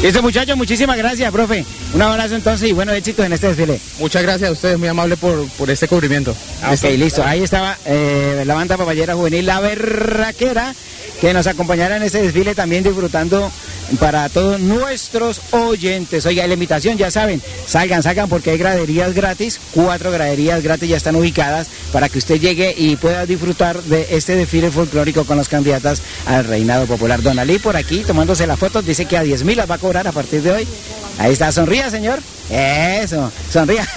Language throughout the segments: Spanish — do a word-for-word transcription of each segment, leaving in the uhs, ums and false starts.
Listo, muchachos, muchísimas gracias, profe. Un abrazo entonces y bueno, éxitos en este desfile. Muchas gracias a ustedes, muy amable por, por este cubrimiento. Ah, ok, listo. Ahí estaba eh, la banda papayera juvenil La Berraquera, que nos acompañará en este desfile también disfrutando para todos nuestros oyentes. Oiga, la invitación, ya saben, salgan, salgan porque hay graderías gratis, cuatro graderías gratis ya están ubicadas para que usted llegue y pueda disfrutar de este desfile folclórico con las candidatas al reinado popular. Don Ali por aquí tomándose las fotos, dice que a diez mil las va a cobrar a partir de hoy. Ahí está, sonría, señor. Eso, sonría.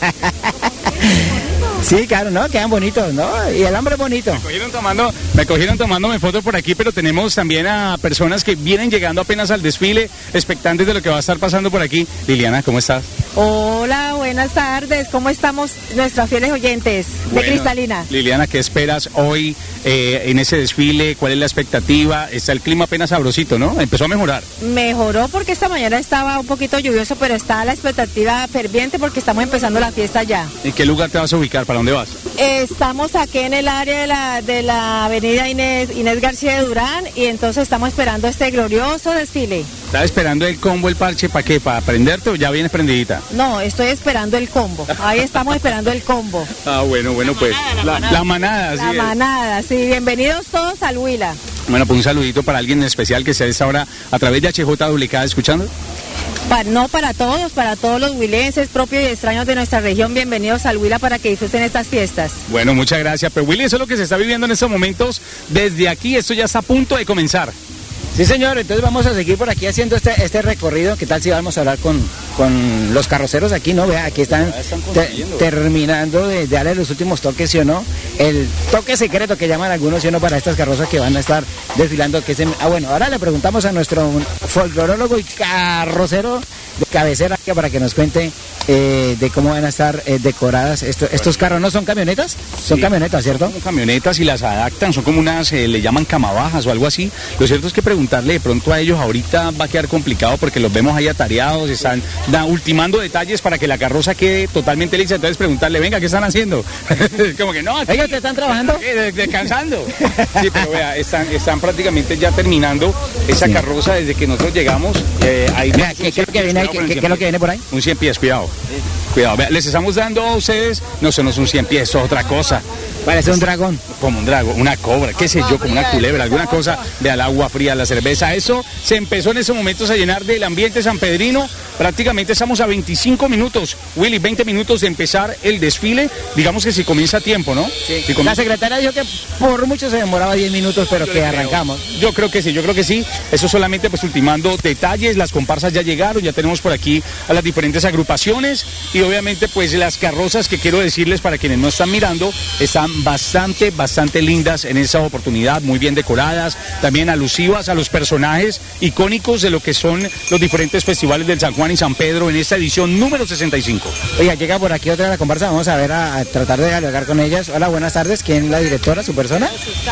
Sí, claro, ¿no? Quedan bonitos, ¿no? Y el hombre es bonito. Me cogieron tomando, me cogieron tomándome fotos por aquí, pero tenemos también a personas que vienen llegando apenas al desfile, expectantes de lo que va a estar pasando por aquí. Liliana, ¿cómo estás? Hola, buenas tardes. ¿Cómo estamos nuestros fieles oyentes de Bueno, Cristalina? Liliana, ¿qué esperas hoy eh, en ese desfile? ¿Cuál es la expectativa? Está el clima apenas sabrosito, ¿no? Empezó a mejorar. Mejoró porque esta mañana estaba un poquito lluvioso, pero está la expectativa ferviente porque estamos empezando la fiesta ya. ¿En qué lugar te vas a ubicar? ¿Para dónde vas? Estamos aquí en el área de la, de la avenida Inés, Inés García de Durán y entonces estamos esperando este glorioso desfile. ¿Estás esperando el combo, el parche, para qué? ¿Para prenderte o ya vienes prendidita? No, estoy esperando el combo. Ahí estamos esperando el combo. Ah, bueno, bueno, pues. La, la manada, La sí. manada, sí. Bienvenidos todos al Huila. Bueno, pues un saludito para alguien en especial que sea a esta hora a través de H J W K escuchando. Pa, no para todos, para todos los huilenses propios y extraños de nuestra región, bienvenidos al Huila para que disfruten estas fiestas. Bueno, muchas gracias. Pero Willy, eso es lo que se está viviendo en estos momentos. Desde aquí, esto ya está a punto de comenzar. Sí, señor, entonces vamos a seguir por aquí haciendo este, este recorrido. ¿Qué tal si vamos a hablar con, con los carroceros aquí, no? Vea, aquí están, están te, terminando de, de darle los últimos toques, ¿sí o no? El toque secreto que llaman algunos, ¿sí o no? Para estas carrozas que van a estar desfilando. Que se, ah, bueno, ahora le preguntamos a nuestro folclorólogo y carrocero de cabecera para que nos cuente eh, de cómo van a estar eh, decoradas esto, estos carros. ¿No son camionetas? Son Sí, camionetas, ¿cierto? Son camionetas y las adaptan, son como unas, eh, le llaman camabajas o algo así. Lo cierto es que preguntarle de pronto a ellos ahorita va a quedar complicado porque los vemos ahí atareados, están da, ultimando detalles para que la carroza quede totalmente lisa. Entonces preguntarle, venga, ¿qué están haciendo? Como que no, aquí, ¿Ellos te están trabajando? eh, descansando. Sí, pero vea, están, están prácticamente ya terminando esa Sí. carroza desde que nosotros llegamos. Eh, ahí Vea, vemos ¿qué, un qué es lo que cien viene ahí? pies, ¿Qué, cuidado con el qué- cien qué es lo que pies. viene por ahí? Un cien pies, cuidado. Cuidado, vea, les estamos dando a ustedes, no, eso no es un cien pies, eso es otra cosa. Parece un dragón. Como un dragón, una cobra, qué sé yo, como una culebra, alguna cosa, vea el agua fría, la cerveza, eso se empezó en esos momentos a llenar del ambiente sanpedrino. Prácticamente estamos a veinticinco minutos, Willy, veinte minutos de empezar el desfile, digamos que si comienza a tiempo, ¿no? Sí. Si comienza- La secretaria dijo que por mucho se demoraba diez minutos, pero que arrancamos. Yo creo que sí, yo creo que sí. Eso solamente pues ultimando detalles, las comparsas ya llegaron, ya tenemos por aquí a las diferentes agrupaciones y obviamente pues las carrozas que quiero decirles para quienes no están mirando, están bastante, bastante lindas en esta oportunidad, muy bien decoradas, también alusivas a los personajes icónicos de lo que son los diferentes festivales del San Juan y San Pedro en esta edición número sesenta y cinco. Oiga, llega por aquí otra de la comparsa, vamos a ver, a, a tratar de dialogar con ellas. Hola, buenas tardes, ¿quién es la directora, su persona?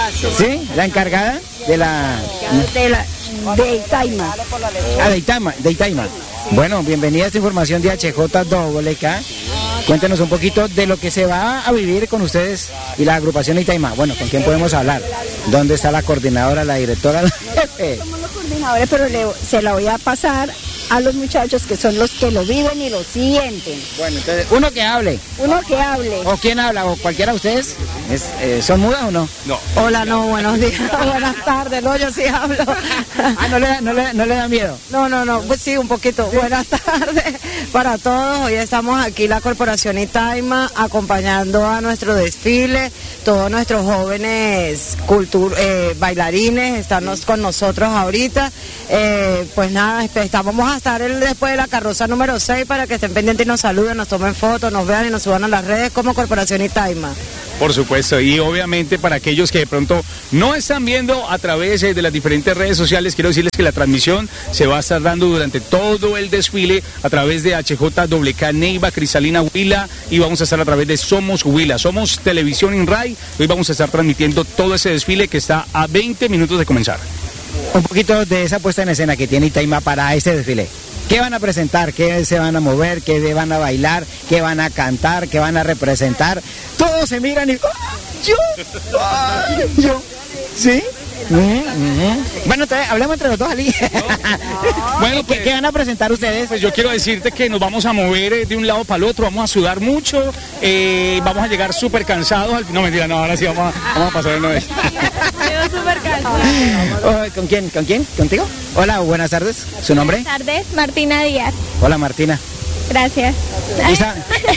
Sí, la encargada de la... De, la, de Itaima. Ah, de Itaima, de Itaima. Bueno, bienvenida a esta información de H J W K. Cuéntenos un poquito de lo que se va a vivir con ustedes y la agrupación Itaima. Bueno, ¿con quién podemos hablar? ¿Dónde está la coordinadora, la directora, la jefe? Somos los coordinadores, pero le- se la voy a pasar a los muchachos que son los que lo viven y lo sienten. Bueno, entonces, uno que hable. Uno que hable. ¿O quién habla? ¿O cualquiera de ustedes? Es, eh, ¿Son mudas o no? No. Hola, no, buenos días, buenas tardes, no, yo sí hablo. Ah, ¿no le, da- no le, no le da miedo? No, no, no, pues sí, un poquito. Buenas tardes para todos. Hoy estamos aquí, la Corporación Itaima, acompañando a nuestro desfile. Todos nuestros jóvenes cultur, eh, bailarines están nos- con nosotros ahorita. Eh, pues nada, espe- estamos, vamos a estar el- después de la carroza número seis para que estén pendientes y nos saluden, nos tomen fotos, nos vean y nos suban a las redes como Corporación Itaima. Por supuesto, y obviamente para aquellos que de pronto no están viendo a través eh, de las diferentes redes sociales, quiero decirles que la transmisión se va a estar dando durante todo el desfile a través de H J W K Neiva, Cristalina Huila, y vamos a estar a través de Somos Huila, Somos Televisión en Ray. Hoy vamos a estar transmitiendo todo ese desfile que está a veinte minutos de comenzar. Un poquito de esa puesta en escena que tiene Itaima para este desfile. ¿Qué van a presentar? ¿Qué se van a mover? ¿Qué van a bailar? ¿Qué van a cantar? ¿Qué van a representar? Todos se miran y... ¡Ah, yo! ¡Ay, yo! ¿Sí? Uh -huh, uh -huh. Bueno, entonces hablemos entre los dos, Ali. Bueno, pues, ¿Qué, ¿Qué van a presentar ustedes? Pues yo quiero decirte que nos vamos a mover de un lado para el otro, vamos a sudar mucho, eh, vamos a llegar súper cansados. Al... No, mentira, no, ahora sí vamos a, vamos a pasar una vez. Yo súper cansada. Oh, ¿Con quién? ¿Con quién? ¿Contigo? Hola, buenas tardes. ¿Su nombre? Buenas tardes, Martina Díaz. Hola, Martina. Gracias. ¿Está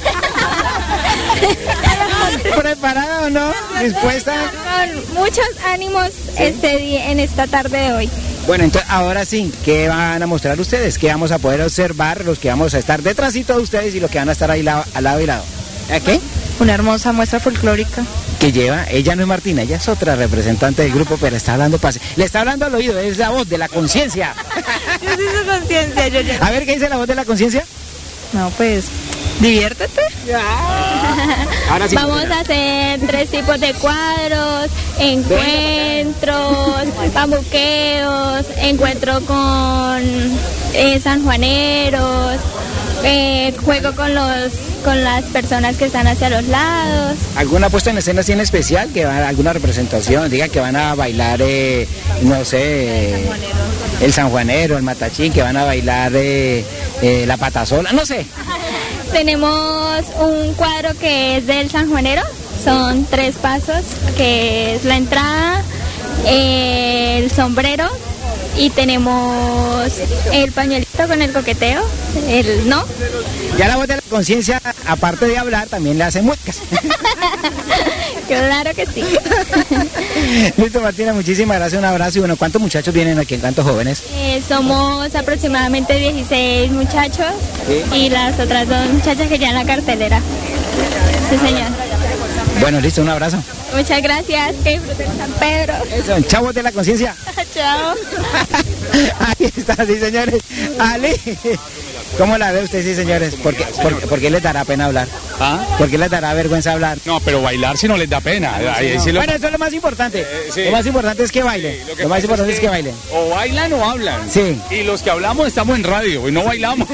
preparada o no? ¿Dispuesta? Con muchos ánimos este día, en esta tarde de hoy. Bueno, entonces ahora sí, ¿qué van a mostrar ustedes? ¿Qué vamos a poder observar los que vamos a estar detrásito de ustedes y los que van a estar ahí lado, al lado y lado? ¿A qué? Una hermosa muestra folclórica. Que lleva, ella no es Martina, ella es otra representante del grupo, pero está hablando pase. Le está hablando al oído, es la voz de la conciencia. Yo soy su conciencia, yo ya. A ver, ¿qué dice la voz de la conciencia? No, pues, diviértete. Ahora sí. Vamos a hacer tres tipos de cuadros, encuentros, bambuqueos, encuentro con eh, sanjuaneros, eh, juego con los con las personas que están hacia los lados. ¿Alguna puesta en escena así en especial? Que va, alguna representación, diga que van a bailar, eh, no sé, eh, el sanjuanero, el matachín, que van a bailar eh, eh, la patasola, no sé. Tenemos un cuadro que es del sanjuanero, son tres pasos, que es la entrada, eh, el sombrero y tenemos el pañuelito con el coqueteo, el no. Ya la voz de la conciencia, aparte de hablar, también le hace muecas. Claro que sí. Listo, Martina, muchísimas gracias, un abrazo. Y bueno, ¿cuántos muchachos vienen aquí? ¿Cuántos jóvenes? Eh, somos aproximadamente dieciséis muchachos. ¿Sí? Y las otras dos muchachas que llevan la cartelera. Sí, señor. Bueno, listo, un abrazo. Muchas gracias, que disfruten San Pedro. Eso, chavos de la conciencia. Chao. Ahí está, sí, señores. Ali, ¿cómo la ve usted, sí, señores? ¿Por qué, por, por qué les dará pena hablar? ¿Ah? ¿Por qué les dará vergüenza hablar? No, pero bailar si no les da pena. Ahí, ahí sí lo... Bueno, eso es lo más importante. Eh, sí. Lo más importante es que bailen. Sí, lo que lo más pasa importante es que, es que bailen. O bailan o hablan. Sí. Y los que hablamos estamos en radio y no bailamos.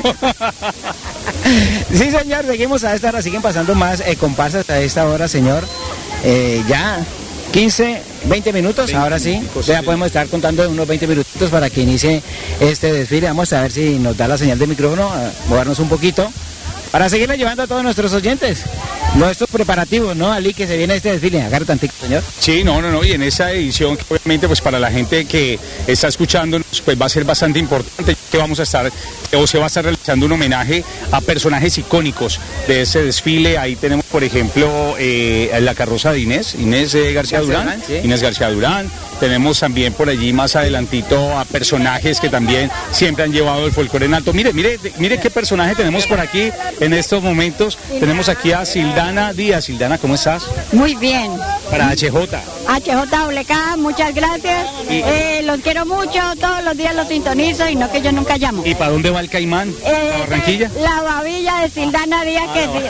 Sí, señor, seguimos a esta hora, siguen pasando más eh, comparsas a esta hora, señor. Eh, ya quince, veinte minutos, veinte, ahora sí, ya podemos estar contando unos veinte minutos para que inicie este desfile. Vamos a ver si nos da la señal de micrófono, a movernos un poquito, para seguirle llevando a todos nuestros oyentes nuestros preparativos, ¿no, Ali, que se viene este desfile? Agarre tantito, señor. Sí, no, no, no, y en esa edición, que obviamente, pues para la gente que está escuchándonos, pues va a ser bastante importante, que vamos a estar, o se va a estar realizando un homenaje a personajes icónicos de ese desfile. Ahí tenemos, por ejemplo, eh, la carroza de Inés, Inés eh, García Durán, Durán sí. Inés García Durán. Tenemos también por allí más adelantito a personajes que también siempre han llevado el folclore en alto. Mire, mire, mire qué personaje tenemos por aquí en estos momentos. Tenemos aquí a Sildana Díaz. Sildana, ¿cómo estás? Muy bien. Para H J. H J W K, muchas gracias. Y, eh, los quiero mucho, todos los días los sintonizo y no que yo nunca llamo. ¿Y para dónde va el caimán? Eh, ¿A Barranquilla? La babilla de Sildana Díaz.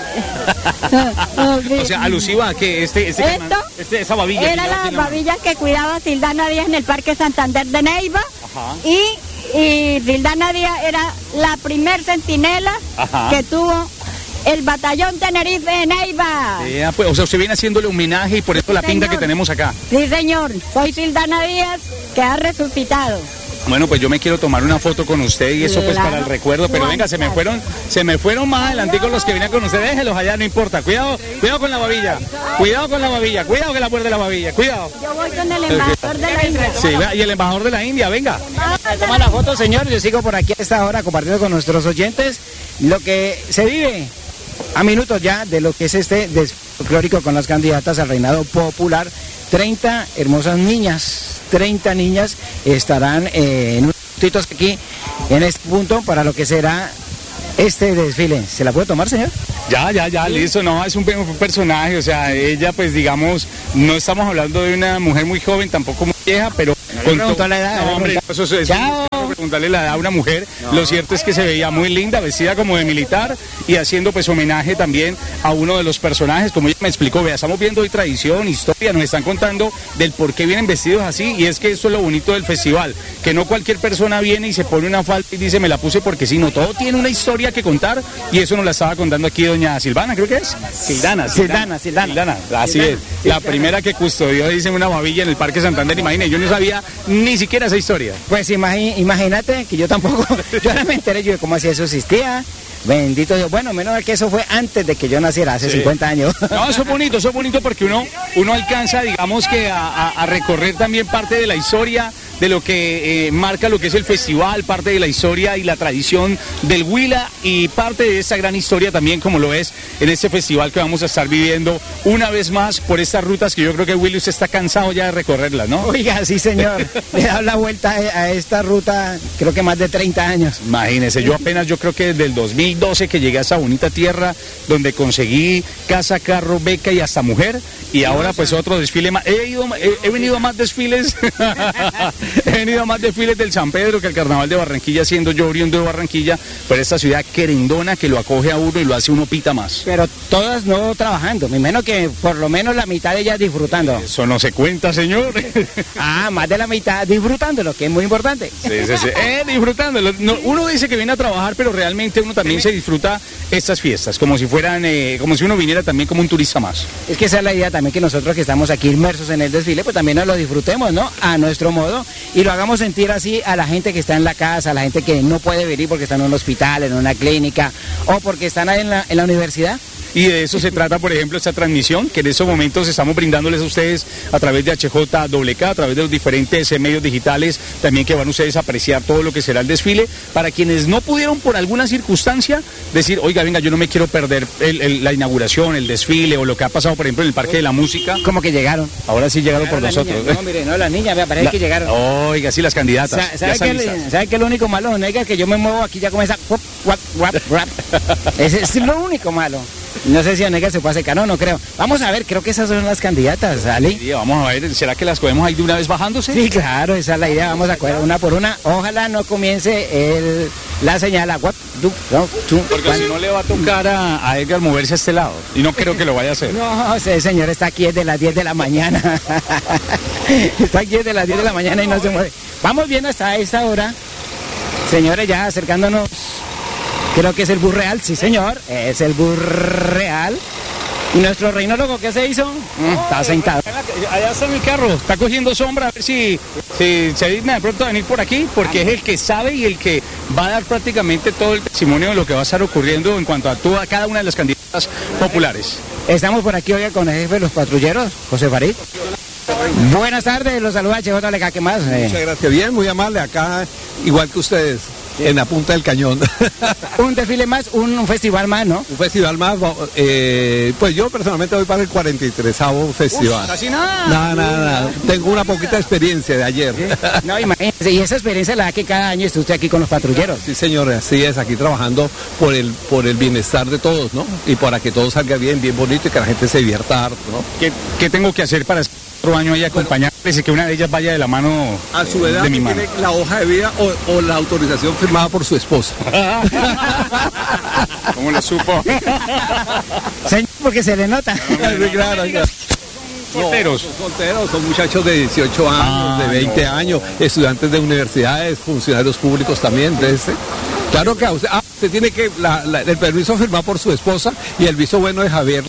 Ah, que no. O sea, alusiva a que este, este ¿Esto? caimán, este, esa babilla. Era la babilla que cuidaba Sildana Díaz en el Parque Santander de Neiva. Ajá. Y, y Sildana Díaz era la primer centinela Ajá. que tuvo el batallón Tenerife de Neiva. Yeah, pues, o sea, usted viene haciéndole homenaje y por eso sí, la pinta que tenemos acá. Sí, señor. Soy Sildana Díaz, que ha resucitado. Bueno, pues yo me quiero tomar una foto con usted y eso pues claro. Para el recuerdo, pero venga, se me fueron, se me fueron más adelante con los que venían con usted, déjelos allá, no importa, cuidado, cuidado con la babilla, cuidado con la babilla, cuidado que la muerde la babilla, cuidado. Yo voy con el embajador de la India. Sí, y el embajador de la India, venga. Toma la foto, señor, yo sigo por aquí a esta hora compartiendo con nuestros oyentes lo que se vive a minutos ya de lo que es este folclórico con las candidatas al reinado popular. treinta hermosas niñas, treinta niñas estarán eh, en unos minutitos aquí en este punto para lo que será este desfile. ¿Se la puede tomar, señor? Ya, ya, ya, sí. Listo, no, es un, un personaje, o sea, ella pues digamos, no estamos hablando de una mujer muy joven, tampoco muy vieja, pero... No con preguntó la edad. No, hombre, eso, eso, eso, Chao. preguntarle la edad a una mujer. No. Lo cierto es que se veía muy linda, vestida como de militar y haciendo pues homenaje también a uno de los personajes, como ella me explicó. Vea, estamos viendo hoy tradición, historia, nos están contando del por qué vienen vestidos así, y es que esto es lo bonito del festival, que no cualquier persona viene y se pone una falda y dice me la puse porque sí, no, todo tiene una historia que contar, y eso nos la estaba contando aquí doña Silvana, creo que es. Sildana, Sildana, Sildana. Sildana, así Sildana. es. La primera que custodió, dice, una babilla en el Parque Santander, imagínate, yo no sabía ni siquiera esa historia. Pues imagi- imagínate que yo tampoco, yo ahora me enteré yo de cómo así eso existía. Bendito Dios. Bueno, menos mal que eso fue antes de que yo naciera, hace Sí. cincuenta años. No, eso es bonito, eso es bonito porque uno, uno alcanza, digamos que a, a- a recorrer también parte de la historia, de lo que eh, marca lo que es el festival, parte de la historia y la tradición del Huila, y parte de esa gran historia también, como lo es en este festival que vamos a estar viviendo una vez más por estas rutas que yo creo que Willy usted está cansado ya de recorrerlas, ¿no? Oiga, sí señor, le he dado la vuelta a a esta ruta creo que más de treinta años. Imagínese, yo apenas, yo creo que desde el dos mil doce que llegué a esa bonita tierra donde conseguí casa, carro, beca y hasta mujer, y ahora pues otro desfile más. He, ido, he, he venido a más desfiles, he venido a más desfiles del San Pedro que el Carnaval de Barranquilla, siendo yo oriundo de Barranquilla, pero esta ciudad querendona que lo acoge a uno y lo hace uno pita más. Pero todas no trabajando, me imagino que por lo menos la mitad de ellas disfrutando. Eso no se cuenta, señor. Ah, más de la mitad disfrutándolo, que es muy importante. Sí, sí, sí. Eh, disfrutándolo. No, uno dice que viene a trabajar, pero realmente uno también se disfruta estas fiestas, como si fueran, eh, como si uno viniera también como un turista más. Es que esa es la idea también, que nosotros que estamos aquí inmersos en el desfile, pues también nos lo disfrutemos, ¿no? A nuestro modo, y lo hagamos sentir así a la gente que está en la casa, a la gente que no puede venir porque está en un hospital, en una clínica, o porque están ahí en la, en la universidad. Y de eso se trata, por ejemplo, esta transmisión, que en estos momentos estamos brindándoles a ustedes a través de H J W K, a través de los diferentes eh, medios digitales, también que van ustedes a apreciar todo lo que será el desfile. Para quienes no pudieron por alguna circunstancia decir, oiga, venga, yo no me quiero perder el- el- la inauguración, el desfile, o lo que ha pasado, por ejemplo, en el Parque de la Música. Como que llegaron. Ahora sí llegaron por Llegaron las nosotros. niñas. No, mire, no, las niñas, me parece La- que llegaron. Oiga, sí, las candidatas. Sa- ya ¿Sabe están qué, listas. ¿Sabe qué es lo único malo, don Edgar? Que yo me muevo aquí ya comienza... guap, guap, guap, guap. Ese es lo único malo. No sé si don Edgar se puede acercar, no, no creo. Vamos a ver, creo que esas son las candidatas, Ali. Sí, vamos a ver, ¿será que las cogemos ahí de una vez bajándose? Sí, claro, esa es la idea. Vamos a coger una por una. Ojalá no comience el, la señal. a guap, du, no, tu, Porque guan. si no le va a tocar a, a Edgar moverse a este lado. Y no creo que lo vaya a hacer. No, ese señor está aquí desde las diez de la mañana. Está aquí desde las diez de la mañana y no se mueve. Vamos bien hasta esta hora. Señores, ya acercándonos. Creo que es el bus real, sí señor, es el bus real. ¿Y nuestro reinólogo qué se hizo? Mm, está sentado. Allá está mi carro, está cogiendo sombra, a ver si, si se digna de pronto a venir por aquí, porque es el que sabe y el que va a dar prácticamente todo el testimonio de lo que va a estar ocurriendo en cuanto a toda, cada una de las candidatas populares. Estamos por aquí hoy con el jefe de los patrulleros, José Farid. Buenas tardes, los saluda H J L K, ¿qué más? Eh, Muchas gracias, bien, muy amable, acá igual que ustedes, en la punta del cañón. un desfile más, un, un festival más, ¿no? Un festival más, eh, pues yo personalmente voy para el cuarenta y tresavo festival. Casi nada. Nada, nada, nada, tengo una poquita experiencia de ayer. No, imagínese, y esa experiencia la da que cada año esté usted aquí con los patrulleros. Sí, señor, así es, aquí trabajando por el, por el bienestar de todos, ¿no? Y para que todo salga bien, bien bonito y que la gente se divierta harto, ¿no? ¿Qué, qué tengo que hacer para este otro año ahí acompañarles y que una de ellas vaya de la mano A su edad de mi tiene mano? la hoja de vida o, o la autorización firmada por su esposa. ¿Cómo lo supo? Señor, porque se le nota. Sí, claro, claro. Solteros. No, son solteros, son muchachos de dieciocho años, Ah, de veinte no. años, estudiantes de universidades, funcionarios públicos también. De este. Claro que a usted, ah, usted tiene que, la- la- el permiso firmado por su esposa y el visto bueno de Javier.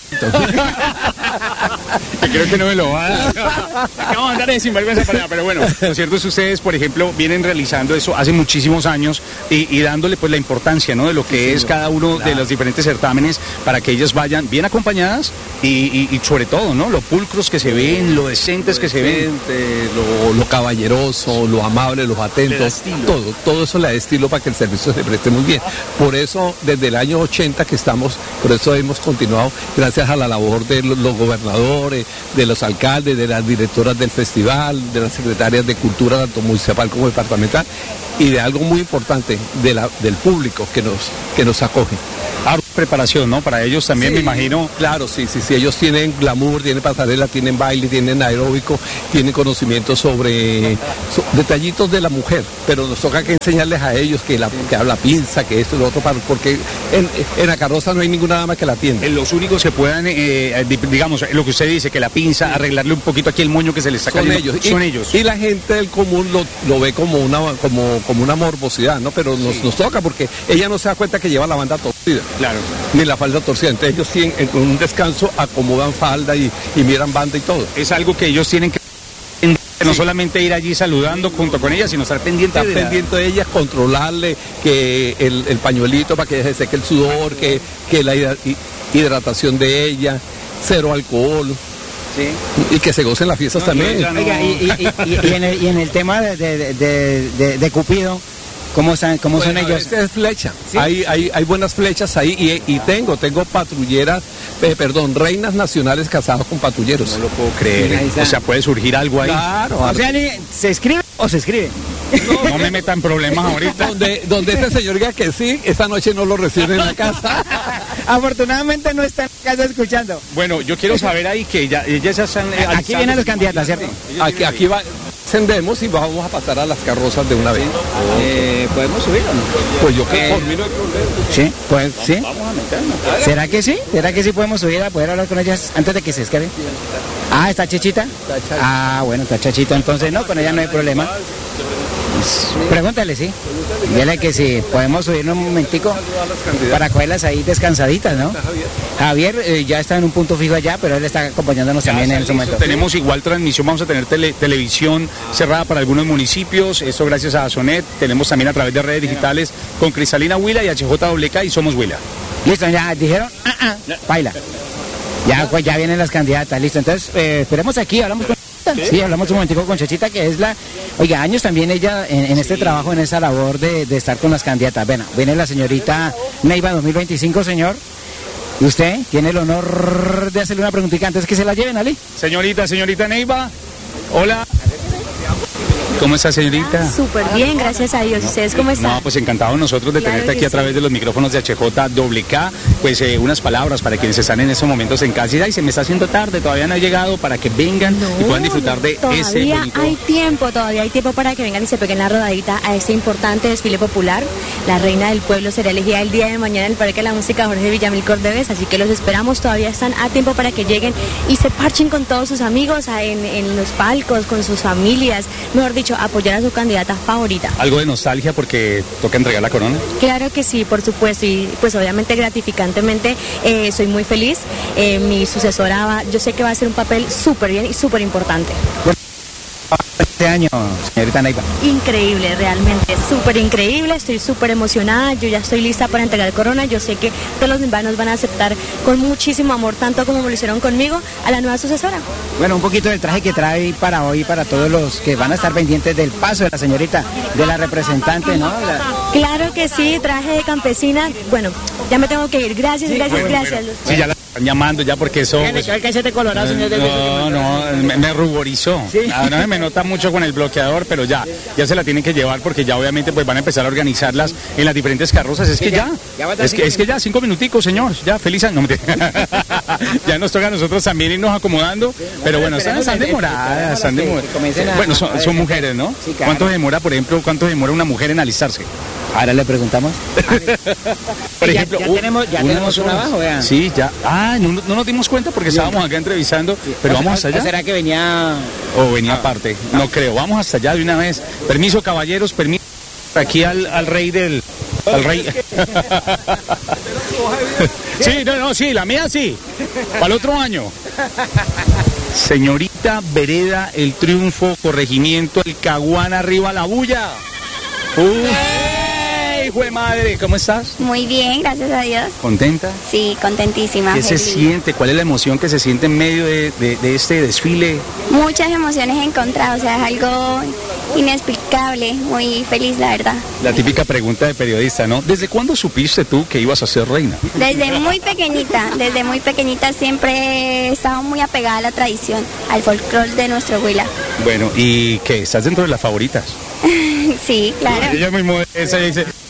Que creo que no me lo va a dar. Acabo de andar de sinvergüenza para allá, pero bueno, lo cierto es que ustedes, por ejemplo, vienen realizando eso hace muchísimos años y, y dándole pues la importancia, ¿no?, de lo que es cada uno de los diferentes certámenes para que ellas vayan bien acompañadas y, y- y sobre todo, ¿no?, lo pulcros que se ven, lo decentes que se ven. Gente, lo, lo caballeroso, lo amable, los Le da atentos, estilo. todo, todo eso le da estilo para que el servicio se preste muy bien. Por eso, desde el año ochenta que estamos, por eso hemos continuado, gracias a la labor de los, los gobernadores, de los alcaldes, de las directoras del festival, de las secretarias de cultura, tanto municipal como departamental, y de algo muy importante, de la, del público que nos, que nos acoge. Claro. preparación, ¿no? Para ellos también, Sí, me imagino. Claro, sí, sí, sí. Ellos tienen glamour, tienen pasarela, tienen baile, tienen aeróbico, tienen conocimiento sobre so- detallitos de la mujer. Pero nos toca que enseñarles a ellos que la, que la pinza, que esto y lo otro, para, porque en, en la carroza no hay ninguna dama que la atienda. Eh, Los únicos que puedan, eh, di- digamos, lo que usted dice, que la pinza, arreglarle un poquito aquí el moño que se le está Son cayendo. ellos. Son y, ellos. Y la gente del común lo, lo ve como una, como, como una morbosidad, ¿no? Pero nos, nos toca porque ella no se da cuenta que lleva la banda torcida. Claro. Ni la falda torcida. Entonces ellos tienen, en un descanso acomodan falda y, y miran banda y todo. Es algo que ellos tienen que no Sí. solamente ir allí saludando junto con ella, sino estar pendiente Estar de la- pendiente de ellas, controlarle que el, el pañuelito para que se seque el sudor, que, que la hidra- hi- hidratación de ella, cero alcohol. Y que se gocen las fiestas No, también. yo ya no- Oiga, y, y- y- y en el, y en el tema de, de, de, de- de Cupido, ¿cómo, están, cómo son Bueno, ellos? esta es flecha. Sí. Hay, hay, hay buenas flechas ahí y, y tengo, tengo patrulleras, eh, perdón, reinas nacionales casadas con patrulleros. No lo puedo creer. Ahí está. O sea, puede surgir algo ahí. Claro, O sea, ni- ¿se escribe o se escribe? No me metan problemas ahorita. donde, donde ese señor diga que sí, esta noche no lo reciben en la casa. Afortunadamente no está en casa escuchando. Bueno, yo quiero saber ahí que ya, ellas ya están. eh, Aquí alistando vienen los su- candidatos, ¿cierto? Aquí, aquí va, encendemos y vamos a pasar a las carrozas de una vez. Eh, ¿Podemos subir o no? Pues yo que Eh, por mí no hay problema. Sí, pues sí. Vamos a meternos. ¿Será que sí? ¿Será que sí podemos subir a poder hablar con ellas antes de que se escapen? Ah, ¿está Chichita? Ah, bueno, está Chachita, entonces no, con ella no hay problema. Pregúntale, sí. Dile que si podemos subirnos un momentico para cogerlas ahí descansaditas, ¿no? Javier eh, ya está en un punto fijo allá, pero él está acompañándonos Ya también en está este listo. momento. Tenemos igual transmisión, vamos a tener tele- televisión cerrada para algunos municipios, esto gracias a Sonet, tenemos también a través de redes digitales con Cristalina Huila y H J W K y Somos Huila. Listo, ya dijeron, ah, ah, baila. Ya, pues ya vienen las candidatas, listo. Entonces, eh, esperemos aquí, hablamos con... Sí, hablamos un momentico con Chachita, que es la... Oiga, años también ella en, en este trabajo, en esa labor de, de estar con las candidatas. Bueno, viene la señorita Neiva dos mil veinticinco, señor. Y usted tiene el honor de hacerle una preguntita antes que se la lleven, Ali. Señorita, señorita Neiva, hola. ¿Cómo está, señorita? Súper bien, gracias a Dios. ¿Ustedes cómo están? No, pues encantados nosotros de Claro tenerte aquí que a través sí. de los micrófonos de H J W K, pues eh, unas palabras para quienes están en estos momentos en casa. Y ay, se me está haciendo tarde, todavía no ha llegado, para que vengan y puedan disfrutar de ese Todavía bonito... hay tiempo, todavía hay tiempo para que vengan y se peguen la rodadita a este importante desfile popular. La reina del pueblo será elegida el día de mañana en el Parque de la Música Jorge Villamil Cordobés, así que los esperamos, todavía están a tiempo para que lleguen y se parchen con todos sus amigos a- en, en los palcos, con sus familias, mejor dicho, apoyar a su candidata favorita. Algo de nostalgia porque toca entregar la corona. Claro que sí, por supuesto, y pues obviamente gratificantemente eh, soy muy feliz. Eh, mi sucesora, va, yo sé que va a hacer un papel súper bien y súper importante. Este año, señorita Neiva. Increíble, realmente, súper increíble, estoy súper emocionada, yo ya estoy lista para entregar corona, yo sé que todos los nimbanos van a aceptar con muchísimo amor, tanto como lo hicieron conmigo, a la nueva sucesora. Bueno, un poquito del traje que trae para hoy, para todos los que van a estar pendientes del paso de la señorita, de la representante, ¿no? La- Claro que sí, traje de campesina, bueno, ya me tengo que ir, gracias, gracias, gracias. Sí, ya la están llamando ya porque eso... pues, ¿Qué cachete colorado, señor de no, no, me, me ruborizó. Sí. Ah, no, me nota mucho con el bloqueador, pero ya, ya se la tienen que llevar porque ya obviamente pues van a empezar a organizarlas en las diferentes carrozas. Es que ya, ya, ya va a dar es que, cinco es que ya, cinco minuticos, señor. Ya, feliz año. No, mentira. Ya nos toca a nosotros también irnos acomodando, pero bueno, están, están demoradas, están que- demoradas. que comiencen a- Bueno, son, a- son mujeres, ¿no? Sí, claro. ¿Cuánto demora, por ejemplo, cuánto demora una mujer en alistarse? Ahora le preguntamos. Por Ya- ejemplo, ya uh, tenemos- ya unas tenemos una horas. abajo, vean. Sí, ya. Ah, no, no nos dimos cuenta porque estábamos acá entrevistando, pero ¿O vamos será- hasta allá. ¿O será que venía...? O venía aparte, no creo. Vamos hasta allá de una vez. Permiso, caballeros, permiso aquí al, al rey del... Al rey... Sí, no, no, sí, la mía sí. Para el otro año. Señorita Vereda, el triunfo, corregimiento, el Caguán, arriba la bulla. ¡Uy, hijo de madre! ¿Cómo estás? Muy bien, gracias a Dios. ¿Contenta? Sí, contentísima. ¿Qué se feliz. siente? ¿Cuál es la emoción que se siente en medio de, de- de este desfile? Muchas emociones encontradas, o sea, es algo inexplicable, muy feliz, la verdad. La típica pregunta de periodista, ¿no? ¿Desde cuándo supiste tú que ibas a ser reina? Desde muy pequeñita, desde muy pequeñita siempre he estado muy apegada a la tradición, al folclore de nuestro Huila. Bueno, ¿y qué? ¿Estás dentro de las favoritas? Sí, claro. Ella muy modesta y dice, bueno,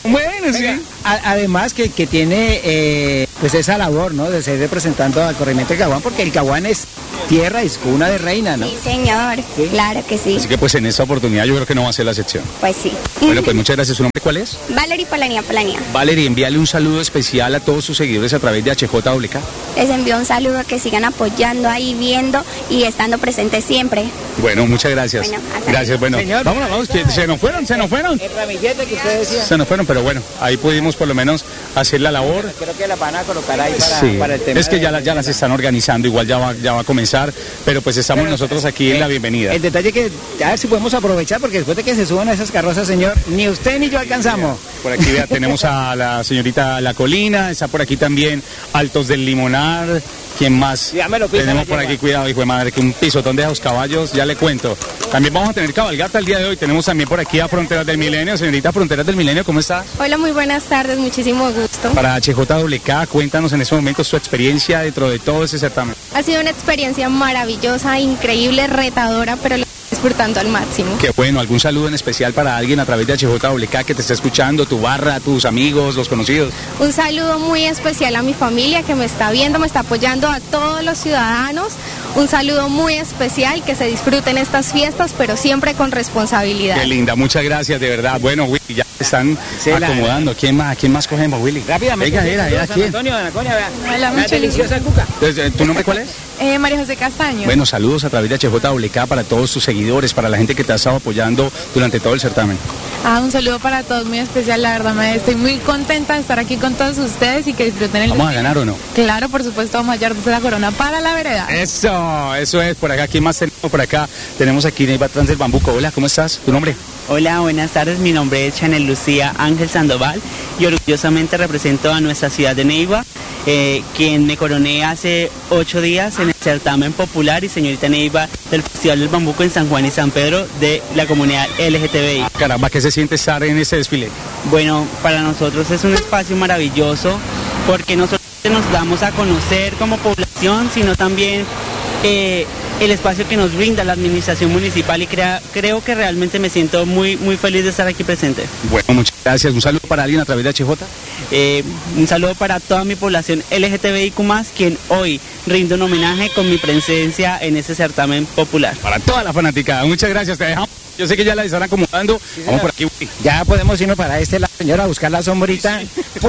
sí. Venga, a- además que, que tiene eh, pues esa labor, ¿no? De ser representando al corregimiento de Caguán, porque el Caguán es tierra, es cuna de reina, ¿no? Sí, señor, ¿Sí? claro que sí. Así que pues en esta oportunidad yo creo que no va a ser la excepción. Pues sí. Bueno, pues muchas gracias. ¿Su nombre cuál es? Valerie Polanía Polanía. Valerie, envíale un saludo especial a todos sus seguidores a través de H J W K. Les envío un saludo, que sigan apoyando ahí, viendo y estando presentes siempre. Bueno, muchas gracias. Bueno, hasta Gracias, bueno. Señor. Vámonos, vamos, que se nos fueron, se nos fueron. El ramillete que usted decía. Se nos fueron, pero bueno, ahí pudimos por lo menos hacer la labor. Creo que la van a colocar ahí para, Sí, para el tema. es que de- ya, la- ya las están organizando, igual ya va, ya va a comenzar, pero pues estamos Pero, nosotros aquí en eh, la bienvenida. El detalle que, a ver si podemos aprovechar, porque después de que se suban a esas carrozas, señor, ni usted ni yo alcanzamos. Por aquí vea, tenemos a la señorita La Colina, está por aquí también Altos del Limonar, ¿quién más? Ya me lo pisan Tenemos la por yegua. aquí, cuidado, hijo de madre, que un pisotón de esos caballos, ya le cuento. También vamos a tener cabalgata el día de hoy, tenemos también por aquí a Fronteras del Milenio, señorita Fronteras del Milenio, ¿cómo está? Hola, muy buenas tardes, muchísimo gusto. Para H J W K, cuéntanos en este momento su experiencia dentro de todo ese certamen. Ha sido una experiencia maravillosa, increíble, retadora, pero lo estoy disfrutando al máximo. Qué bueno, algún saludo en especial para alguien a través de H J W K que te está escuchando, tu barra, tus amigos, los conocidos. Un saludo muy especial a mi familia que me está viendo, me está apoyando, a todos los ciudadanos. Un saludo muy especial, que se disfruten estas fiestas, pero siempre con responsabilidad. Qué linda, muchas gracias, de verdad. Bueno, Willy, ya están Sí, la- acomodando. ¿Quién más? ¿Quién más cogemos, Willy? Rápidamente. Venga, era, era, San ¿quién? Antonio, Ana Coña, vea. Hola, Una mucho deliciosa cuca. Entonces, ¿tu nombre cuál es? Eh, María José Castaño. Bueno, saludos a través de H J W K para todos tus seguidores, para la gente que te ha estado apoyando durante todo el certamen. Ah, un saludo para todos, muy especial, la verdad, me estoy muy contenta de estar aquí con todos ustedes y que disfruten el ¿Vamos a desfile. ganar o no? Claro, por supuesto, vamos a llevarnos la corona para la vereda. Eso, eso es. Por acá, ¿quién más tenemos por acá? Tenemos aquí Neiva Trans del Bambuco. Hola, ¿cómo estás? ¿Tu nombre? Hola, buenas tardes. Mi nombre es Chanel Lucía Ángel Sandoval y orgullosamente represento a nuestra ciudad de Neiva, eh, quien me coroné hace ocho días en el certamen popular y señorita Neiva del Festival del Bambuco en San Juan y San Pedro de la comunidad L G T B I. Ah, caramba, ¿qué se siente estar en este desfile? Bueno, para nosotros es un espacio maravilloso porque nosotros nos damos a conocer como población, sino también eh, el espacio que nos brinda la administración municipal y crea, creo que realmente me siento muy, muy feliz de estar aquí presente. Bueno, muchas gracias. Un saludo para alguien a través de H J. Eh, un saludo para toda mi población L G T B I Q más, quien hoy rinde un homenaje con mi presencia en este certamen popular. Para toda la fanaticada. Muchas gracias. Te dejamos. Yo sé que ya la están acomodando. Vamos por aquí, Willy. Ya podemos irnos para este lado, señora, a buscar la sombrita,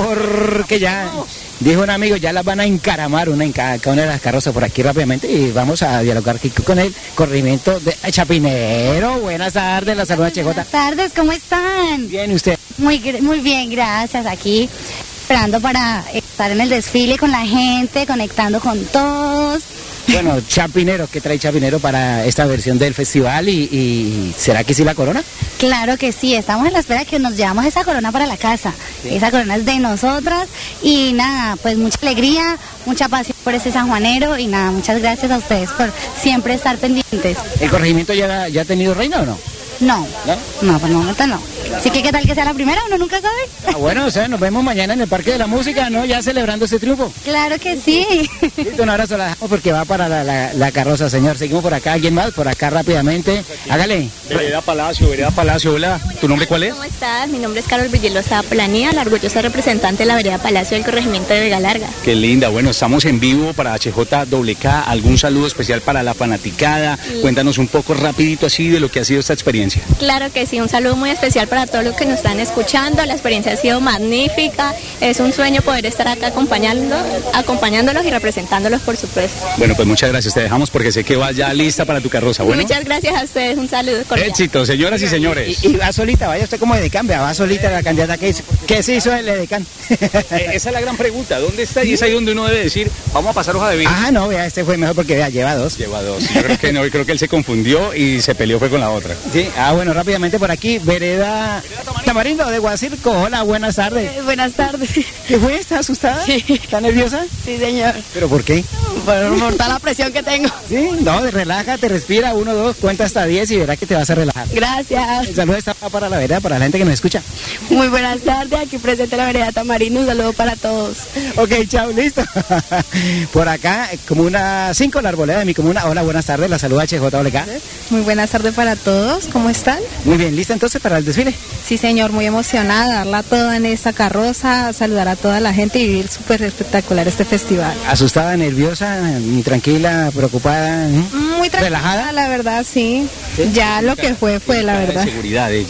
porque ya, dijo un amigo, ya las van a encaramar una en cada, cada una de las carrozas por aquí rápidamente y vamos a dialogar aquí con el corrimiento de Chapinero. Buenas tardes, la saluda H J. Buenas tardes, ¿cómo están? Bien, ¿y usted? Muy, gr- muy bien, gracias. Aquí esperando para estar en el desfile con la gente, conectando con todos. Bueno, Chapinero, ¿qué trae Chapinero para esta versión del festival? ¿Y, y será que sí la corona? Claro que sí, estamos en la espera de que nos llevamos esa corona para la casa. Sí. Esa corona es de nosotras y nada, pues mucha alegría, mucha pasión por ese sanjuanero y nada, muchas gracias a ustedes por siempre estar pendientes. ¿El corregimiento ya, ya ha tenido reina o no? No, ¿No? no, por el momento no. Así que qué tal que sea la primera, uno nunca sabe. Ah, bueno, o sea, nos vemos mañana en el Parque de la Música, ¿no? Ya celebrando ese triunfo. Claro que sí. Listo, un abrazo, la dejamos porque va para la, la, la carroza, señor. Seguimos por acá, ¿alguien más? Por acá rápidamente. Hágale. Vereda Palacio, Vereda Palacio. Hola, ¿tu nombre cuál es? ¿Cómo estás? Mi nombre es Carol Villalobos Planía, la orgullosa representante de la vereda Palacio del corregimiento de Vega Larga. Qué linda. Bueno, estamos en vivo para H J W K. ¿Algún saludo especial para la fanaticada? Cuéntanos un poco rapidito así de lo que ha sido esta experiencia. Claro que sí, un saludo muy especial para todos los que nos están escuchando. La experiencia ha sido magnífica. Es un sueño poder estar acá acompañando, acompañándolos y representándolos, por supuesto. Bueno, pues muchas gracias. Te dejamos porque sé que vas ya lista para tu carroza. Bueno, Muchas gracias a ustedes. Un saludo cordial. éxito, señoras y señores. Y, y va solita, vaya usted como edecán, vea, va solita la candidata que hizo. ¿Qué se hizo el edecán? Eh, esa es la gran pregunta. ¿Dónde está? Y es ahí donde uno debe decir, vamos a pasar hoja de vida. Ah, no, vea, este fue mejor porque vea, lleva dos. Lleva dos. Yo creo que no, yo creo que él se confundió y se peleó fue con la otra. Sí, ah, bueno, rápidamente por aquí, Vereda Tamarindo de Guacirco. Hola, buenas tardes. Buenas tardes. ¿Qué fue? ¿Estás asustada? Sí. ¿Estás nerviosa? Sí, señor. ¿Pero por qué? por, por toda la presión que tengo. Sí, no, relájate, respira, uno, dos, cuenta hasta diez y verás que te vas a relajar. Gracias. El saludo está para la vereda, para la gente que nos escucha. Muy buenas tardes, aquí presente la vereda Tamarindo, un saludo para todos. Ok, chao, listo. Por acá, comuna cinco, la arboleda de mi comuna. Hola, buenas tardes, la saluda H J W K. Muy buenas tardes para todos, ¿cómo están? Muy bien, ¿lista entonces para el desfile? Sí, señor, muy emocionada, darla toda en esta carroza, saludar a toda la gente y vivir súper espectacular este festival. ¿Asustada, nerviosa, ni tranquila, preocupada? ¿eh? Muy tranquila, ¿relajada? La verdad, sí. ¿Sí? Ya lo que fue, fue la verdad. De seguridad de ella.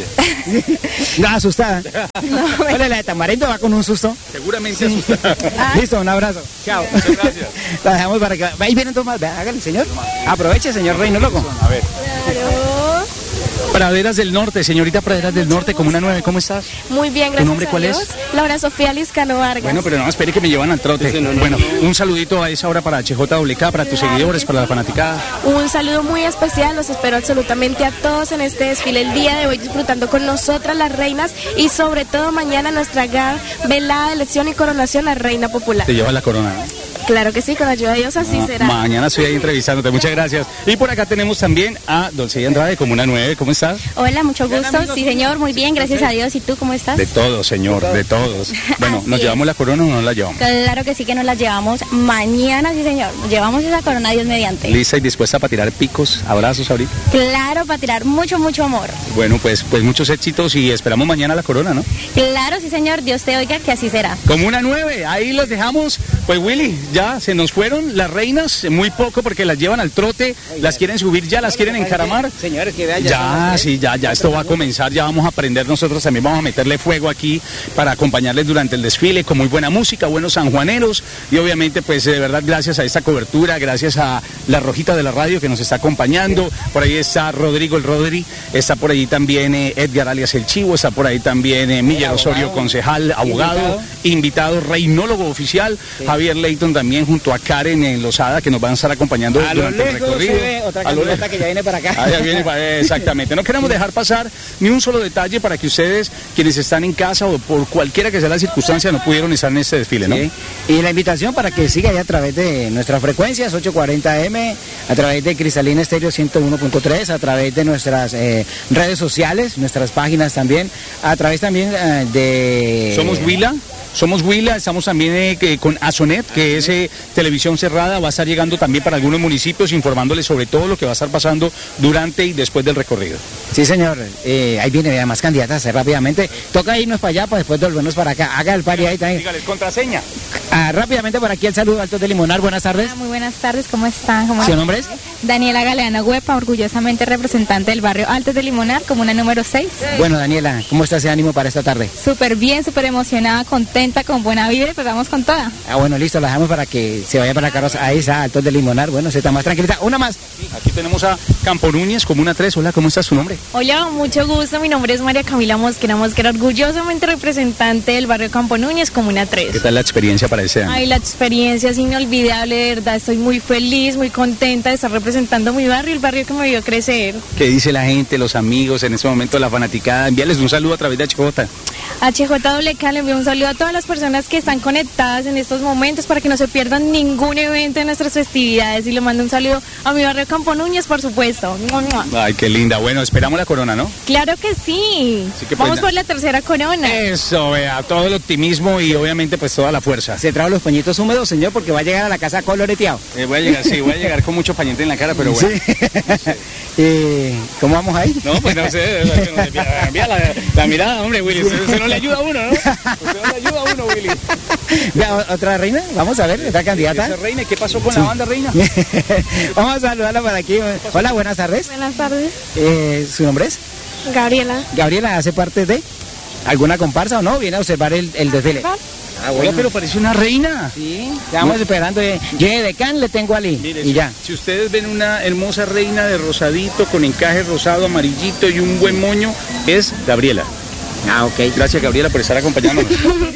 No, asustada. No, bueno, la de Tamarindo va con un susto. Seguramente sí. Asustada. Ah. Listo, un abrazo. Chao. Muchas gracias. La dejamos para que... Ahí vienen dos más. Hágale, señor. Aproveche, señor Reino Loco. A ver. Claro. Praderas del Norte, señorita Praderas del Norte, Comuna nueve, ¿cómo estás? Muy bien, gracias. ¿Tu nombre cuál es? Laura Sofía Liscano Vargas. Bueno, pero no, espere que me llevan al trote. No, no, bueno, no. Un saludito a esa hora para H J W K, para tus claro seguidores, para la fanaticada. Un saludo muy especial, los espero absolutamente a todos en este desfile el día de hoy, disfrutando con nosotras las reinas y sobre todo mañana nuestra gran velada de elección y coronación, la reina popular. Te llevas la corona, ¿no? Claro que sí, con la ayuda de Dios así ah, será. Mañana estoy ahí entrevistándote, muchas gracias. Y por acá tenemos también a Dulce Andrade, Comuna nueve, ¿cómo estás? Hola, mucho gusto, sí señor, muy bien, gracias a Dios. ¿Y tú cómo estás? De todos, señor, de todos. Bueno, ¿nos llevamos la corona o no la llevamos? Claro que sí que nos la llevamos mañana, sí señor. Nos llevamos esa corona, Dios mediante. ¿Lista y dispuesta para tirar picos, abrazos ahorita? Claro, para tirar mucho, mucho amor. Bueno, pues, pues muchos éxitos y esperamos mañana la corona, ¿no? Claro, sí señor, Dios te oiga, que así será. Comuna nueve, ahí los dejamos. Pues Willy, ya se nos fueron las reinas, muy poco porque las llevan al trote, oiga, las quieren subir ya, las quieren encaramar. Señores, que vean ya. Ya, sí, ya, ya, esto va a comenzar, ya vamos a aprender nosotros también, vamos a meterle fuego aquí para acompañarles durante el desfile con muy buena música, buenos sanjuaneros y obviamente pues de verdad gracias a esta cobertura, gracias a la Rojita de la radio que nos está acompañando, por ahí está Rodrigo el Rodri, está por ahí también eh, Edgar alias el Chivo, está por ahí también eh, Miller Osorio, concejal, abogado, invitado, invitado reinólogo oficial, sí. Javier Leighton también junto a Karen en Lozada que nos van a estar acompañando a durante el recorrido. Otra candidata que ya viene para acá. Ah, ya viene para, exactamente. No queremos dejar pasar ni un solo detalle para que ustedes, quienes están en casa o por cualquiera que sea la circunstancia, no pudieron estar en este desfile, ¿no? Sí. Y la invitación para que siga ya a través de nuestras frecuencias, ochocientos cuarenta eme, a través de Cristalina Estéreo ciento uno punto tres, a través de nuestras eh, redes sociales, nuestras páginas también, a través también eh, de... Somos Huila. Somos Huila, estamos también eh, con Azonet, que es eh, televisión cerrada, va a estar llegando también para algunos municipios, informándoles sobre todo lo que va a estar pasando durante y después del recorrido. Sí, señor, eh, ahí viene más candidatas eh, rápidamente. Toca irnos para allá para después volvernos para acá. Haga el pari ahí también. Dígales, contraseña. Ah, rápidamente por aquí el saludo Altos de Limonar, buenas tardes. Hola, muy buenas tardes, ¿cómo están? ¿Cómo ¿Su nombre es? Daniela Galeano Huepa, orgullosamente representante del barrio Altos de Limonar, comuna número seis. Bueno, Daniela, ¿cómo está ese ánimo para esta tarde? Súper bien, súper emocionada, contenta, con buena vida y pues vamos con toda. Ah, bueno, listo, la dejamos para que se vaya para la carroza. Ahí está, Altos de Limonar, bueno, se está más tranquilita. Una más. Aquí tenemos a Campo Núñez, comuna tres. Hola, ¿cómo está su nombre? Hola, mucho gusto, mi nombre es María Camila Mosquera Mosquera, orgullosamente representante del barrio Campo Núñez, comuna tres. ¿Qué tal la experiencia para ese año? Ay, la experiencia es inolvidable, de verdad, estoy muy feliz, muy contenta de estar representando mi barrio, el barrio que me vio crecer. ¿Qué dice la gente, los amigos, en este momento la fanaticada? Envíales un saludo a través de H J. H J W K le envío un saludo a todas las personas que están conectadas en estos momentos para que no se pierdan ningún evento de nuestras festividades y le mando un saludo a mi barrio Campo Núñez, por supuesto. Ay, qué linda. Bueno, esperamos la corona, ¿no? Claro que sí. Que pues, vamos por la tercera corona. Eso, vea, todo el optimismo y obviamente pues toda la fuerza. Se trajo los pañitos húmedos, señor, porque va a llegar a la casa coloreteado. Eh, voy a llegar, sí, voy a llegar con mucho pañete en la cara, pero bueno. Sí. No sé. eh, ¿Cómo vamos ahí? No, pues no sé. Mira la, la mirada, hombre, Willy. Usted, usted no le ayuda a uno, ¿no? Usted no le ayuda a uno, Willy. Ya, ¿otra reina? Vamos a ver, ¿esta candidata? ¿Esa reina? ¿Qué pasó con sí. la banda, reina? Vamos a saludarla por aquí. Hola, buenas tardes. Buenas tardes. Eh, ¿Su nombre es? Gabriela. Gabriela, ¿hace parte de alguna comparsa o no? ¿Viene a observar el, el desfile? Ah, bueno, pero parece una reina. Sí, estamos no. esperando. Yo de Can le tengo ali. Mire, y si, ya. Si ustedes ven una hermosa reina de rosadito, con encaje rosado, amarillito y un buen moño, es Gabriela. Ah, ok. Gracias, Gabriela, por estar acompañándonos.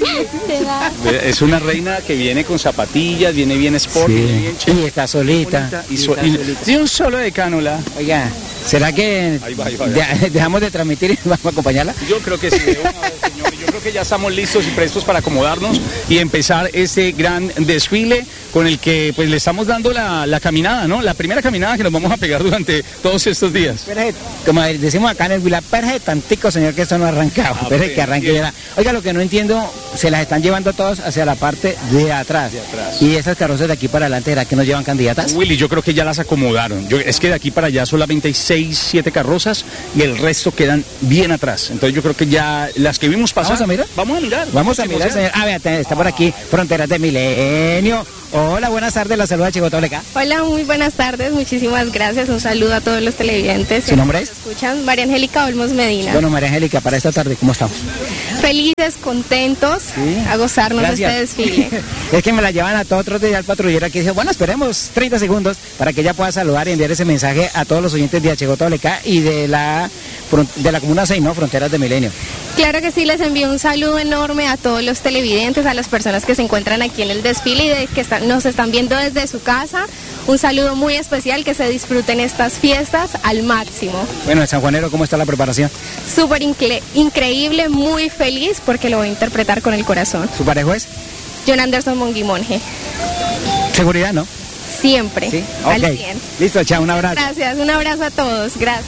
Es una reina que viene con zapatillas, viene bien sport, sí. viene bien chévere. Y está solita. Y, so, y, solita. y un solo de cánula. Oiga, ¿será que ahí va, ahí va, de, dejamos de transmitir y vamos a acompañarla? Yo creo que sí, de una vez, señor. Yo creo que ya estamos listos y prestos para acomodarnos y empezar este gran desfile con el que pues le estamos dando la, la caminada, ¿no? La primera caminada que nos vamos a pegar durante todos estos días. Pero, como decimos acá en el Huila, perje tantico, señor, que eso no ha arrancado. Ah, pero que arranque ya. Oiga, lo que no entiendo, se las están llevando todos hacia la parte de atrás. De atrás. Y esas carrozas de aquí para adelante, ¿era que nos llevan candidatas? Willy, yo creo que ya las acomodaron. Yo, es que de aquí para allá solamente hay seis, siete carrozas y el resto quedan bien atrás. Entonces yo creo que ya las que vimos pasar... ¿Vamos a mirar? Vamos a mirar. Vamos a mirar, señor. Ah, vea, está por aquí, Fronteras de Milenio. Hola, buenas tardes, la saluda Chigotá Oblecá. Hola, muy buenas tardes, muchísimas gracias, un saludo a todos los televidentes. ¿Su nombre es? Escuchan, María Angélica Olmos Medina. Bueno, María Angélica, para esta tarde, ¿cómo estamos? Felices, contentos, ¿sí? A gozarnos gracias. De este desfile. Es que me la llevan a todos otros días al patrullero aquí dice, bueno, esperemos treinta segundos para que ella pueda saludar y enviar ese mensaje a todos los oyentes de Chigotá Oblecá y de la, de la Comuna seis, ¿no? Fronteras de Milenio. Claro que sí, les envío un saludo enorme a todos los televidentes, a las personas que se encuentran aquí en el desfile y de, que están, nos están viendo desde su casa. Un saludo muy especial, que se disfruten estas fiestas al máximo. Bueno, en San Juanero, ¿cómo está la preparación? Súper increíble, muy feliz porque lo voy a interpretar con el corazón. ¿Su parejo es? John Anderson Monguimonje. ¿Seguridad, no? Siempre, ¿sí? Al okay. cien. Listo, chao, un abrazo. Gracias, un abrazo a todos, gracias.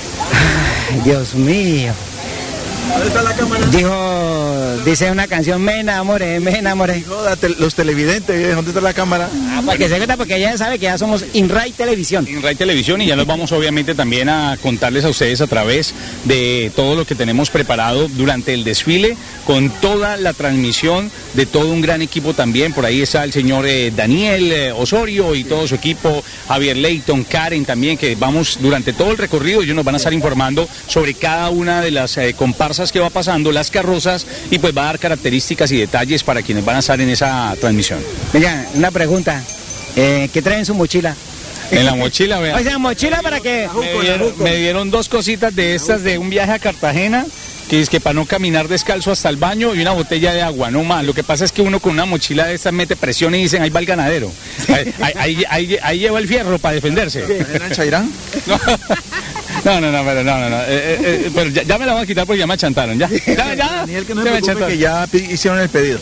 Ay, Dios mío. ¿Dónde está la cámara? Dijo, dice una canción, me enamoré, me enamoré. Dijo los televidentes, ¿dónde está la cámara? Ah, para que se cuenta, porque ella sabe que ya somos InRay Televisión. InRay Televisión, y ya nos vamos obviamente también a contarles a ustedes a través de todo lo que tenemos preparado durante el desfile, con toda la transmisión de todo un gran equipo también. Por ahí está el señor eh, Daniel eh, Osorio y todo su equipo, Javier Leighton, Karen también, que vamos durante todo el recorrido, ellos nos van a estar informando sobre cada una de las eh, comparsas que va pasando, las carrozas, y pues va a dar características y detalles para quienes van a estar en esa transmisión. Venga, una pregunta, eh, ¿qué trae en su mochila? En la mochila, vean. O sea, mochila para que... Me dieron, me dieron dos cositas de estas de un viaje a Cartagena, que es que para no caminar descalzo hasta el baño, y una botella de agua, no más. Lo que pasa es que uno con una mochila de estas mete presión y dicen, ahí va el ganadero. Ahí, ahí, ahí, ahí lleva el fierro para defenderse. ¿En Chairán? No. No, no, no, pero no, no, no. Eh, eh, pero ya, ya me la voy a quitar porque ya me achantaron, ya. Ya, ya. Daniel, que no me preocupe, que ya hicieron el pedido.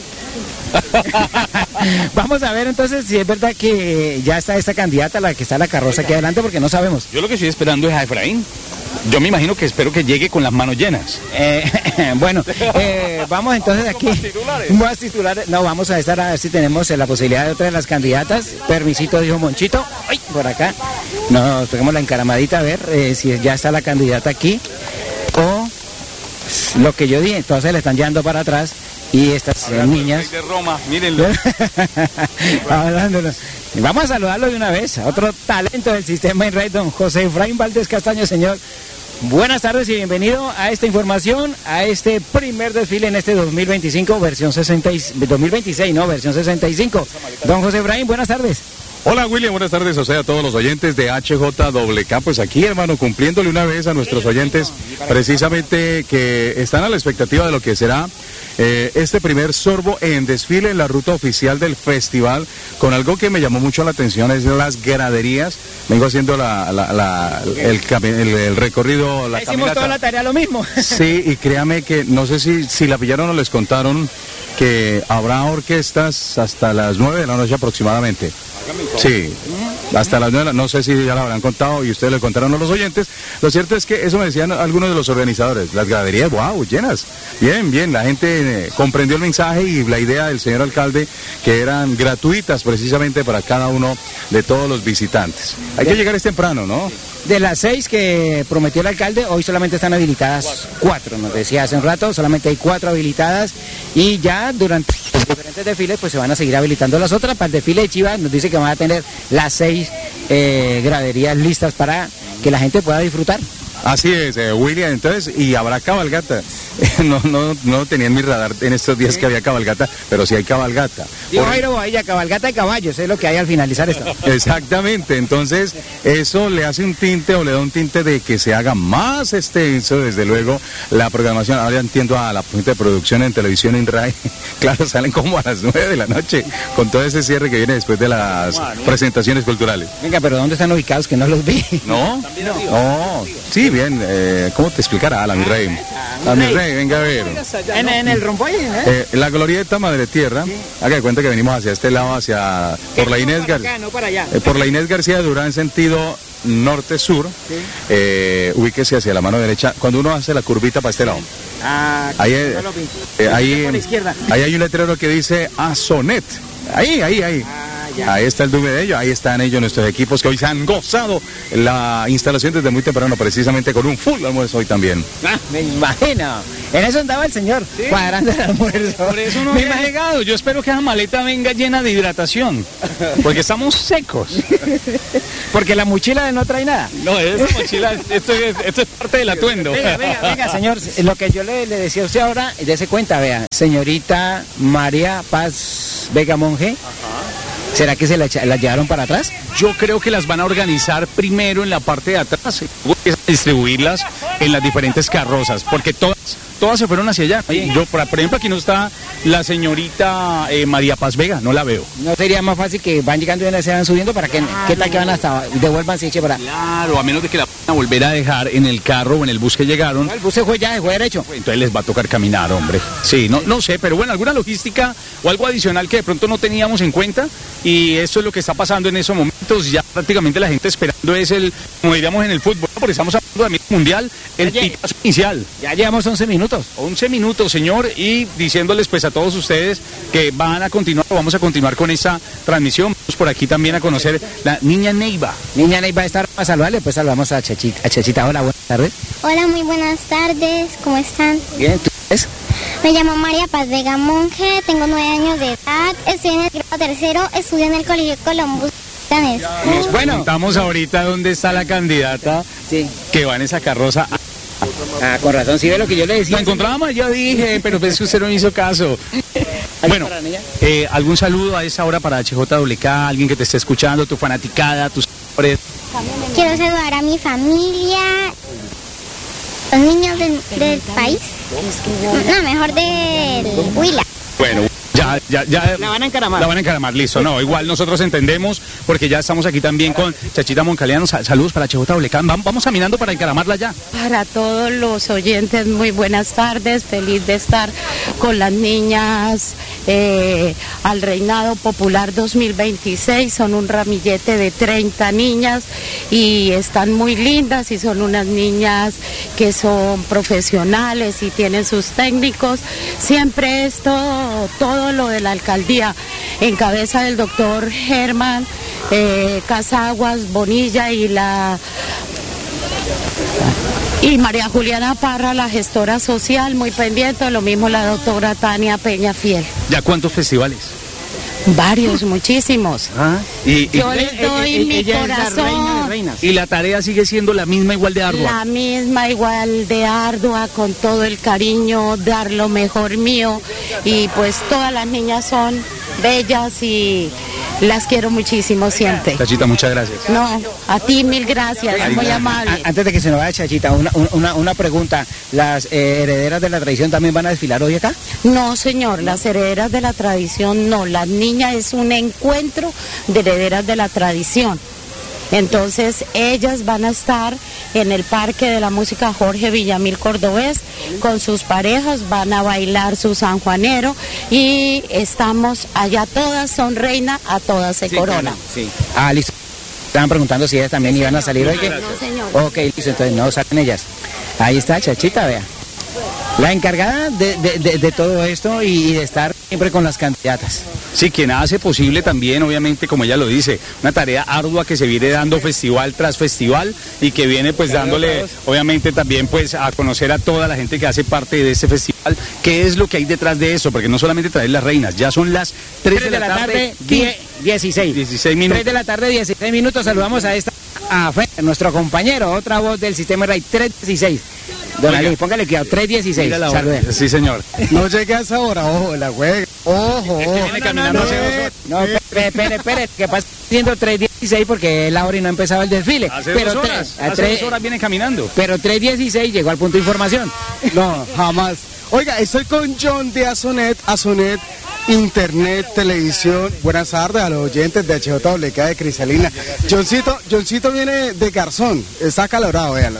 Vamos a ver entonces si es verdad que ya está esta candidata, la que está en la carroza aquí adelante, porque no sabemos. Yo lo que estoy esperando es a Efraín. Yo me imagino que espero que llegue con las manos llenas. Eh, bueno, eh, vamos entonces aquí. Más titulares. No, vamos a estar a ver si tenemos la posibilidad de otra de las candidatas. Permisito, dijo Monchito. Ay, por acá. Nos pegamos la encaramadita a ver eh, si ya está la candidata aquí. O lo que yo dije, entonces le están llevando para atrás. Y estas eh, niñas. De Roma, mírenlo. Vamos a saludarlo de una vez. Otro talento del sistema InRay, don José Efraín Valdés Castaño, señor. Buenas tardes y bienvenido a esta información, a este primer desfile en este dos mil veinticinco, versión sesenta, dos mil veintiséis, no, versión sesenta y cinco. Don José Efraín, buenas tardes. Hola William, buenas tardes, o sea, a todos los oyentes de H J W K, pues aquí hermano, cumpliéndole una vez a nuestros oyentes, precisamente que están a la expectativa de lo que será eh, este primer sorbo en desfile en la ruta oficial del festival, con algo que me llamó mucho la atención, es las graderías. Vengo haciendo la, la, la, el, el, el recorrido, la Hicimos caminata. toda la tarea lo mismo. Sí, y créame que no sé si, si la pillaron o les contaron que habrá orquestas hasta las nueve de la noche aproximadamente. Sí, hasta las nueve, no sé si ya la habrán contado y ustedes le contaron a los oyentes. Lo cierto es que eso me decían algunos de los organizadores, las graderías, wow, llenas. Bien, bien, la gente eh, comprendió el mensaje y la idea del señor alcalde, que eran gratuitas precisamente para cada uno de todos los visitantes. Hay que llegar es temprano, ¿no? De las seis que prometió el alcalde, hoy solamente están habilitadas cuatro, nos decía hace un rato, solamente hay cuatro habilitadas y ya durante los diferentes desfiles pues se van a seguir habilitando las otras. Para el desfile de Chivas nos dice que van a tener las seis eh, graderías listas para que la gente pueda disfrutar. Así es, eh, William, entonces, y habrá cabalgata. no, no, no tenía en mi radar en estos días que había cabalgata, pero sí hay cabalgata. Digo, Jairo, ahí cabalgata de caballos, es lo que hay al finalizar esto. Exactamente, entonces eso le hace un tinte o le da un tinte de que se haga más extenso, desde luego, la programación. Ahora entiendo a la gente de producción en televisión InRay, claro, salen como a las nueve de la noche, con todo ese cierre que viene después de las presentaciones culturales. Venga, pero ¿dónde están ubicados que no los vi? ¿No? No, sí, bien, eh, ¿cómo te explicará, Alan Rey? A mi rey, venga a ver. En, en el rompoy, ¿eh? Eh, la glorieta Madre Tierra, haga de cuenta que venimos hacia este lado, hacia por la Inés García, no para allá. eh, por la Inés García de Durán, sentido norte-sur, Sí. eh, ubíquese hacia la mano derecha, cuando uno hace la curvita para este lado. Ah, Ahí, eh, no lo vi. eh, ahí, Por la izquierda. ahí hay un letrero que dice Asonet. Ahí, ahí, ahí. ya. Ahí está el dume de ellos, ahí están ellos, nuestros equipos que hoy se han gozado la instalación desde muy temprano, precisamente con un full almuerzo hoy también. Ah, me imagino. En eso andaba el señor, cuadrando el almuerzo. Por eso no me ha llegado. Yo espero que esa maleta venga llena de hidratación. Porque estamos secos. Porque la mochila no trae nada. No, esa mochila, esto es, esto es parte del atuendo. Venga, venga, venga, señor. Lo que yo le, le decía a usted ahora, dése cuenta, vea. Señorita María Paz Vega Monje. ¿Será que se la, la llevaron para atrás? Yo creo que las van a organizar primero en la parte de atrás y luego empiezan a distribuirlas en las diferentes carrozas, porque todas, todas se fueron hacia allá. Yo, por, por ejemplo, aquí no está la señorita eh, María Paz Vega, no la veo. ¿No sería más fácil que van llegando y una se van subiendo para que, Claro. qué tal que van hasta, devuélvanse y eche para... Claro, a menos de que la van a volver a dejar en el carro o en el bus que llegaron. No, el bus se fue ya, se fue derecho. Entonces les va a tocar caminar, hombre. Sí, no, no sé, pero bueno, alguna logística o algo adicional que de pronto no teníamos en cuenta, y eso es lo que está pasando en esos momentos. Ya prácticamente la gente esperando es el, como diríamos en el fútbol, porque estamos hablando de mundial, el pitazo inicial. Ya llevamos once minutos. once minutos, señor, y diciéndoles pues a todos ustedes que van a continuar, vamos a continuar con esa transmisión. Vamos por aquí también a conocer la niña Neiva. Niña Neiva está para saludarle, pues saludamos a Chachita. A Chachita, hola, buenas tardes. Hola, muy buenas tardes, ¿cómo están? Bien, ¿tú eres? Me llamo María Paz Vega Monje, tengo nueve años de edad, estoy en el grado tercero, estudio en el Colegio Columbus. Nos preguntamos ahorita dónde está la candidata sí. que va en esa carroza. Ah, con razón, sí ve lo que yo le decía. La encontramos, yo dije, pero pues que usted no me hizo caso. Bueno, eh, ¿algún saludo a esa hora para H J W K? Alguien que te esté escuchando, tu fanaticada, tus... Quiero saludar a mi familia, los niños del, del país, no, mejor del Huila. Bueno, ya, ya, ya. La van a encaramar. La van a encaramar, listo. No, igual nosotros entendemos, porque ya estamos aquí también con Chachita Moncaliano. Saludos para H J W K. Vamos, vamos caminando para encaramarla ya. Para todos los oyentes, muy buenas tardes. Feliz de estar con las niñas eh, al Reinado Popular dos mil veintiséis. Son un ramillete de treinta niñas y están muy lindas, y son unas niñas que son profesionales y tienen sus técnicos. Siempre es todo, todo lo de la alcaldía en cabeza del doctor Germán eh, Casaguas Bonilla y la y María Juliana Parra, la gestora social, muy pendiente, lo mismo la doctora Tania Peña Fiel. ¿Ya cuántos festivales? Varios, muchísimos. ¿Ah? Y, y, Yo les doy eh, mi ella corazón. es la reina de reinas. Y la tarea sigue siendo la misma, igual de ardua. La misma, igual de ardua, con todo el cariño, dar lo mejor mío. Y pues todas las niñas son bellas y las quiero muchísimo siempre. Chachita, muchas gracias. No, a ti mil gracias, Oiga, muy a- amable. a- Antes de que se nos vaya Chachita, una, una, una pregunta. ¿Las eh, herederas de la tradición también van a desfilar hoy acá? No, señor, las herederas de la tradición no. La niña es un encuentro de herederas de la tradición. Entonces, ellas van a estar en el Parque de la Música Jorge Villamil Cordobés con sus parejas, van a bailar su sanjuanero y estamos allá, todas son reina, a todas se corona. Sí. Ah, listo. Estaban preguntando si ellas también iban a salir hoy. ¿qué? No, señor. Ok, listo, entonces no salen ellas. Ahí está Chachita, vea. La encargada de, de, de, de todo esto y de estar siempre con las candidatas. Sí, quien hace posible también, obviamente, como ella lo dice, una tarea ardua que se viene dando festival tras festival y que viene pues dándole, obviamente, también pues a conocer a toda la gente que hace parte de ese festival, qué es lo que hay detrás de eso, porque no solamente traer las reinas, ya son las tres de la tarde, die- dieciséis. dieciséis minutos. tres de la tarde, dieciséis minutos. Saludamos a esta, a Fer, nuestro compañero, otra voz del sistema RAI, tres dieciséis. Don Oiga. Ali, póngale cuidado, tres dieciséis. Mira la hora. Salude. Sí, señor. No llegue a esa hora, ojo, la juega. Ojo, ojo. viene caminando hace dos horas. No, espere, espere, espere, que pasa siendo tres dieciséis porque es la hora y no empezaba el desfile. Hace pero dos tres- horas, a hace tres- dos horas viene caminando. Pero tres dieciséis llegó al punto de información. No, jamás. Oiga, estoy con John de Asonet, Asonet, Internet, Televisión. Buenas tardes a los oyentes de H J W K de Crisalina. Johncito, Johncito viene de Garzón, está acalorado, véanlo.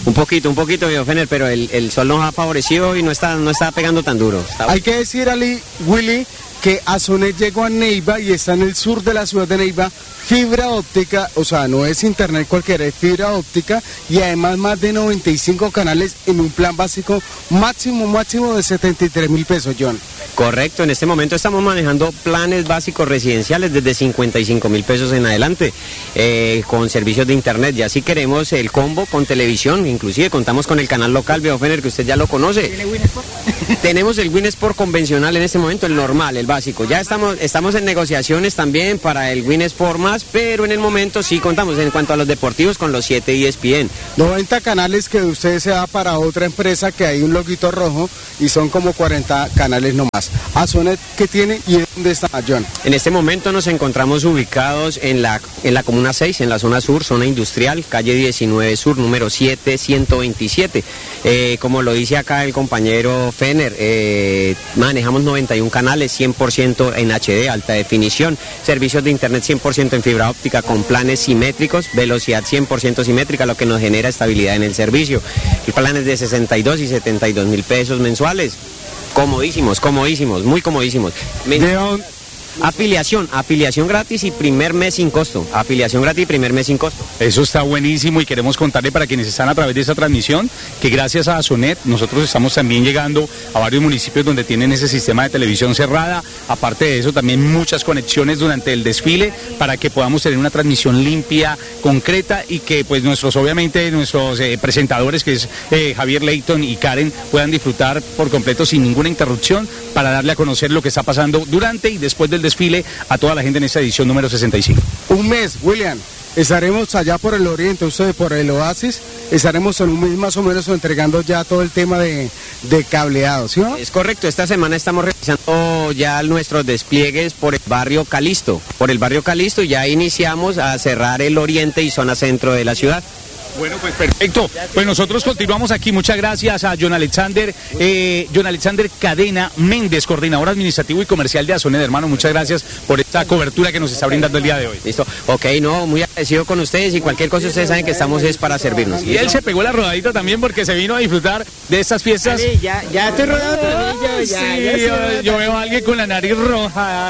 Un poquito, un poquito, viejo Fener, pero el, el sol nos ha favorecido y no está, no está pegando tan duro. Está... Hay que decir, Ali, Willy, que Azonet llegó a Neiva y está en el sur de la ciudad de Neiva, fibra óptica, o sea, no es internet cualquiera, es fibra óptica y además más de noventa y cinco canales en un plan básico máximo, máximo de setenta y tres mil pesos, John. Correcto, en este momento estamos manejando planes básicos residenciales desde cincuenta y cinco mil pesos en adelante, eh, con servicios de internet. Ya si queremos el combo con televisión, inclusive contamos con el canal local, viejo Fener, que usted ya lo conoce. ¿Tiene Winsport? Tenemos el Winsport convencional en este momento, el normal, el básico. Ya estamos, estamos en negociaciones también para el Winsport más, pero en el momento sí contamos en cuanto a los deportivos con los siete E S P N. noventa canales que usted se da para otra empresa que hay un loguito rojo y son como cuarenta canales nomás. Azonet, ¿qué tiene y dónde está, John? En este momento nos encontramos ubicados en la, en la Comuna seis, en la zona sur, zona industrial, calle diecinueve Sur, número siete ciento veintisiete. Eh, como lo dice acá el compañero Fener, eh, manejamos noventa y un canales, cien por ciento en H D, alta definición, servicios de internet cien por ciento en fibra óptica con planes simétricos, velocidad cien por ciento simétrica, lo que nos genera estabilidad en el servicio. Y planes de sesenta y dos y setenta y dos mil pesos mensuales. Comodísimos, comodísimos, muy comodísimos. Men afiliación, afiliación gratis y primer mes sin costo. Afiliación gratis y primer mes sin costo. Eso está buenísimo y queremos contarle para quienes están a través de esta transmisión que gracias a Azonet nosotros estamos también llegando a varios municipios donde tienen ese sistema de televisión cerrada. Aparte de eso, también muchas conexiones durante el desfile para que podamos tener una transmisión limpia, concreta y que pues nuestros, obviamente, nuestros eh, presentadores, que es eh, Javier Leighton y Karen, puedan disfrutar por completo sin ninguna interrupción para darle a conocer lo que está pasando durante y después del desfile a toda la gente en esta edición número sesenta y cinco. Un mes, William. Estaremos allá por el oriente, ustedes por el oasis, estaremos en un mes más o menos entregando ya todo el tema de, de cableado, ¿sí? Es correcto, esta semana estamos realizando ya nuestros despliegues por el barrio Calisto, por el barrio Calisto y ya iniciamos a cerrar el oriente y zona centro de la ciudad. Bueno, pues perfecto. Pues nosotros continuamos aquí. Muchas gracias a John Alexander, eh, John Alexander Cadena Méndez, coordinador administrativo y comercial de Azonet, hermano. Muchas gracias por esta cobertura que nos está brindando el día de hoy. Listo. Ok, no, muy agradecido con ustedes y cualquier cosa ustedes saben que estamos es para servirnos. Y él se pegó la rodadita también porque se vino a disfrutar de estas fiestas. Dale, ya, ya estoy rodado también, yo, ya, sí, ya yo, yo veo a alguien con la nariz roja.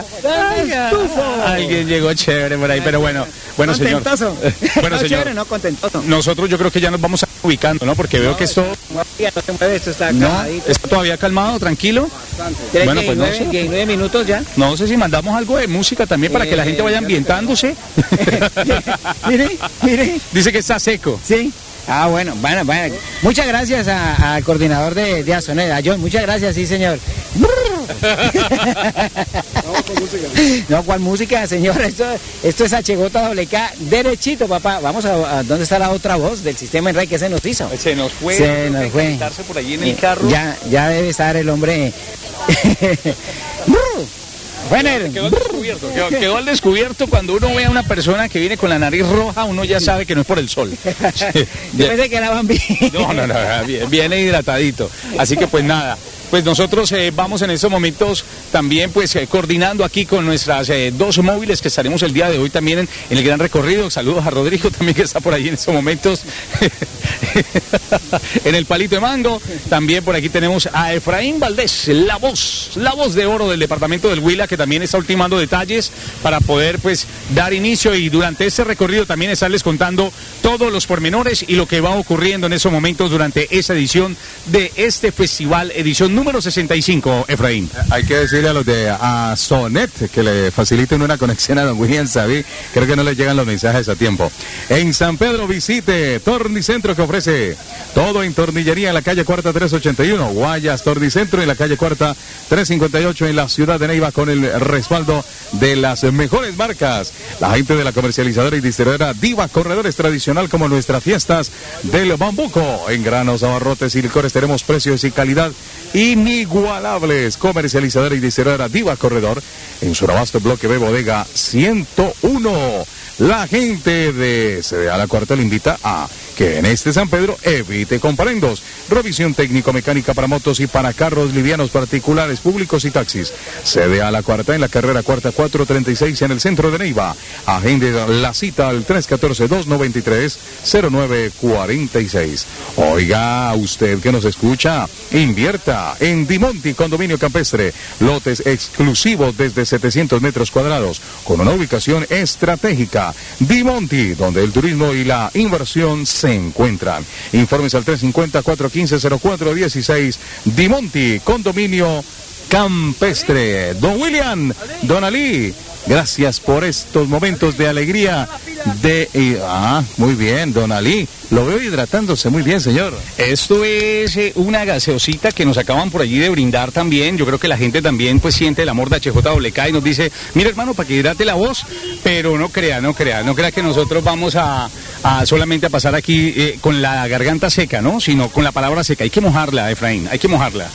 Alguien llegó chévere por ahí, pero bueno, bueno señor. Contentoso. Bueno, no, señor. Chévere, no, contentoso. Nosotros yo creo que ya nos vamos a ubicando, ¿no? Porque veo no, que esto... No se mueve, esto está no, calmadito. está todavía calmado, tranquilo. Bastante. Bueno, pues no sé. diecinueve minutos ya. No sé si mandamos algo de música también para eh, que la gente vaya ambientándose. Mire, mire. Dice que está seco. Sí. Ah, bueno, bueno, bueno. Muchas gracias al coordinador de, de Azonet, a John. Muchas gracias, sí, señor. No, ¿cuál música, señor? Esto, esto es H J W K derechito, papá. Vamos a, a dónde está la otra voz del sistema en red que se nos hizo. Se nos fue. Se nos fue. Por ahí en el carro. Ya, ya debe estar el hombre. Bueno, quedó al descubierto, quedó, quedó al descubierto. Cuando uno ve a una persona que viene con la nariz roja, uno ya sabe que no es por el sol. Yo pensé que era Bambi. No, no, no, viene hidratadito. Así que pues nada. Pues nosotros eh, vamos en estos momentos también pues eh, coordinando aquí con nuestras eh, dos móviles que estaremos el día de hoy también en, en el gran recorrido. Saludos a Rodrigo también que está por ahí en estos momentos en el Palito de Mango. También por aquí tenemos a Efraín Valdés, la voz, la voz de oro del departamento del Huila, que también está ultimando detalles para poder pues dar inicio y durante este recorrido también estarles contando todos los pormenores y lo que va ocurriendo en esos momentos durante esa edición de este festival, edición número sesenta y cinco, Efraín. Hay que decirle a los de Azonet que le faciliten una conexión a don William Sabí. Creo que no le llegan los mensajes a tiempo. En San Pedro visite Tornicentro, que ofrece todo en tornillería en la calle Cuarta trescientos ochenta y uno. Guayas Tornicentro en la calle Cuarta trescientos cincuenta y ocho en la ciudad de Neiva, con el respaldo de las mejores marcas. La gente de la comercializadora y distribuidora Diva Corredores, tradicional como nuestras fiestas del Bambuco. En granos, abarrotes y licores tenemos precios y calidad inigualables. Comercializadora y distribuidora Diva Corredor en Surabasto, bloque B, bodega ciento uno. La gente de C D A La Cuarta le invita a que en este San Pedro evite comparendos. Revisión técnico-mecánica para motos y para carros livianos particulares, públicos y taxis. Sede a la cuarta en la carrera cuarta cuatrocientos treinta y seis en el centro de Neiva. Agende la cita al tres uno cuatro, dos nueve tres, cero nueve cuatro seis. Oiga, usted que nos escucha, invierta en Dimonti Condominio Campestre. Lotes exclusivos desde setecientos metros cuadrados con una ubicación estratégica. Dimonti, donde el turismo y la inversión se encuentran. Informes al tres cinco cero, cuatro uno cinco, cero cuatro uno seis. Dimonti Condominio Campestre. Don William, Don Ali, gracias por estos momentos de alegría. De, eh, ah, muy bien, Don Ali. Lo veo hidratándose muy bien, señor. Esto es eh, una gaseosita que nos acaban por allí de brindar también. Yo creo que la gente también pues siente el amor de H J W K y nos dice, mira hermano, para que hidrate la voz, pero no crea, no crea, no crea que nosotros vamos a, a solamente a pasar aquí eh, con la garganta seca, ¿no? Sino con la palabra seca. Hay que mojarla, Efraín, hay que mojarla.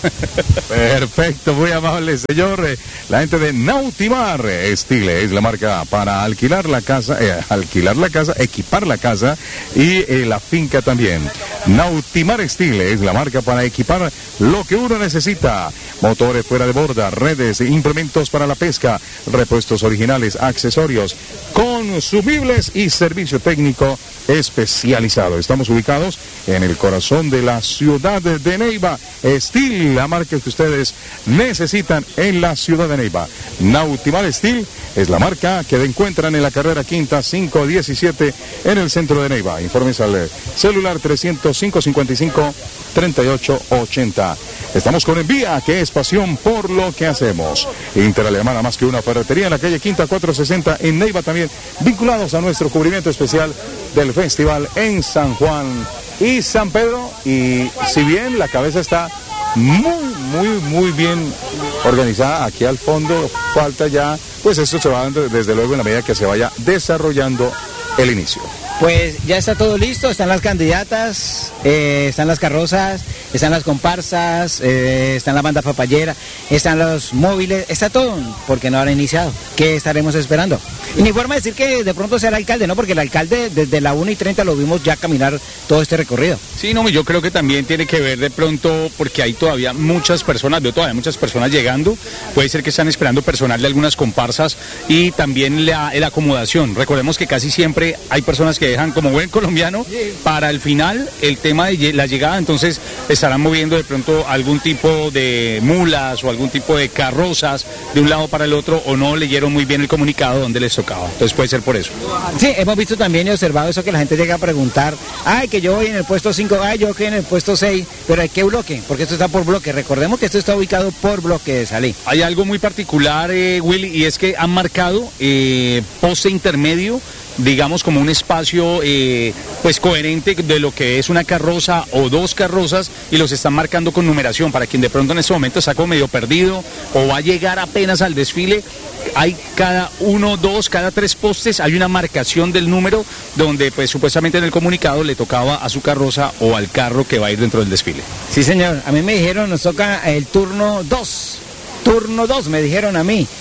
Perfecto, muy amable, señor. La gente de Nautimar Estile es la marca para alquilar la casa, eh, alquilar la casa, equipar la casa y eh, la finca también. Nautimar Estile es la marca para equipar lo que uno necesita. Motores fuera de borda, redes, implementos para la pesca, repuestos originales, accesorios, consumibles y servicio técnico especializado. Estamos ubicados en el corazón de la ciudad de Neiva. Estile, la marca que ustedes necesitan en la ciudad de Neiva. Nautimar Estile es la marca que encuentran en la carrera quinta cinco diecisiete en el centro de Neiva. Informes al celular trescientos cinco cincuenta y cinco treinta y ocho ochenta. Estamos con Envía, que es pasión por lo que hacemos. Interalemana, más que una ferretería, en la calle Quinta cuatrocientos sesenta en Neiva también, vinculados a nuestro cubrimiento especial del festival en San Juan y San Pedro. Y si bien la cabeza está muy, muy, muy bien organizada, aquí al fondo falta ya, pues esto se va dando desde luego en la medida que se vaya desarrollando el inicio. Pues ya está todo listo, están las candidatas, eh, están las carrozas, están las comparsas, eh, están la banda papayera, están los móviles, está todo, porque no han iniciado. ¿Qué estaremos esperando? Y ni forma de decir que de pronto sea el alcalde, ¿no? Porque el alcalde desde la una y treinta lo vimos ya caminar todo este recorrido. Sí, no, yo creo que también tiene que ver de pronto, porque hay todavía muchas personas, veo todavía muchas personas llegando, puede ser que están esperando personal de algunas comparsas y también la, la acomodación. Recordemos que casi siempre hay personas que dejan como buen colombiano para el final el tema de la llegada, entonces estarán moviendo de pronto algún tipo de mulas o algún tipo de carrozas de un lado para el otro, o no leyeron muy bien el comunicado donde les tocaba, entonces puede ser por eso. Sí, hemos visto también y observado eso, que la gente llega a preguntar, ay, que yo voy en el puesto cinco, ay, yo que en el puesto seis, pero ¿hay qué bloque? Porque esto está por bloque, recordemos que esto está ubicado por bloque de salida. Hay algo muy particular, eh, Willy, y es que han marcado eh, poste intermedio, digamos como un espacio eh, pues coherente de lo que es una carroza o dos carrozas, y los están marcando con numeración para quien de pronto en este momento está como medio perdido o va a llegar apenas al desfile. Hay cada uno, dos, cada tres postes hay una marcación del número donde pues supuestamente en el comunicado le tocaba a su carroza o al carro que va a ir dentro del desfile. Sí, señor, a mí me dijeron nos toca el turno dos, turno dos me dijeron a mí.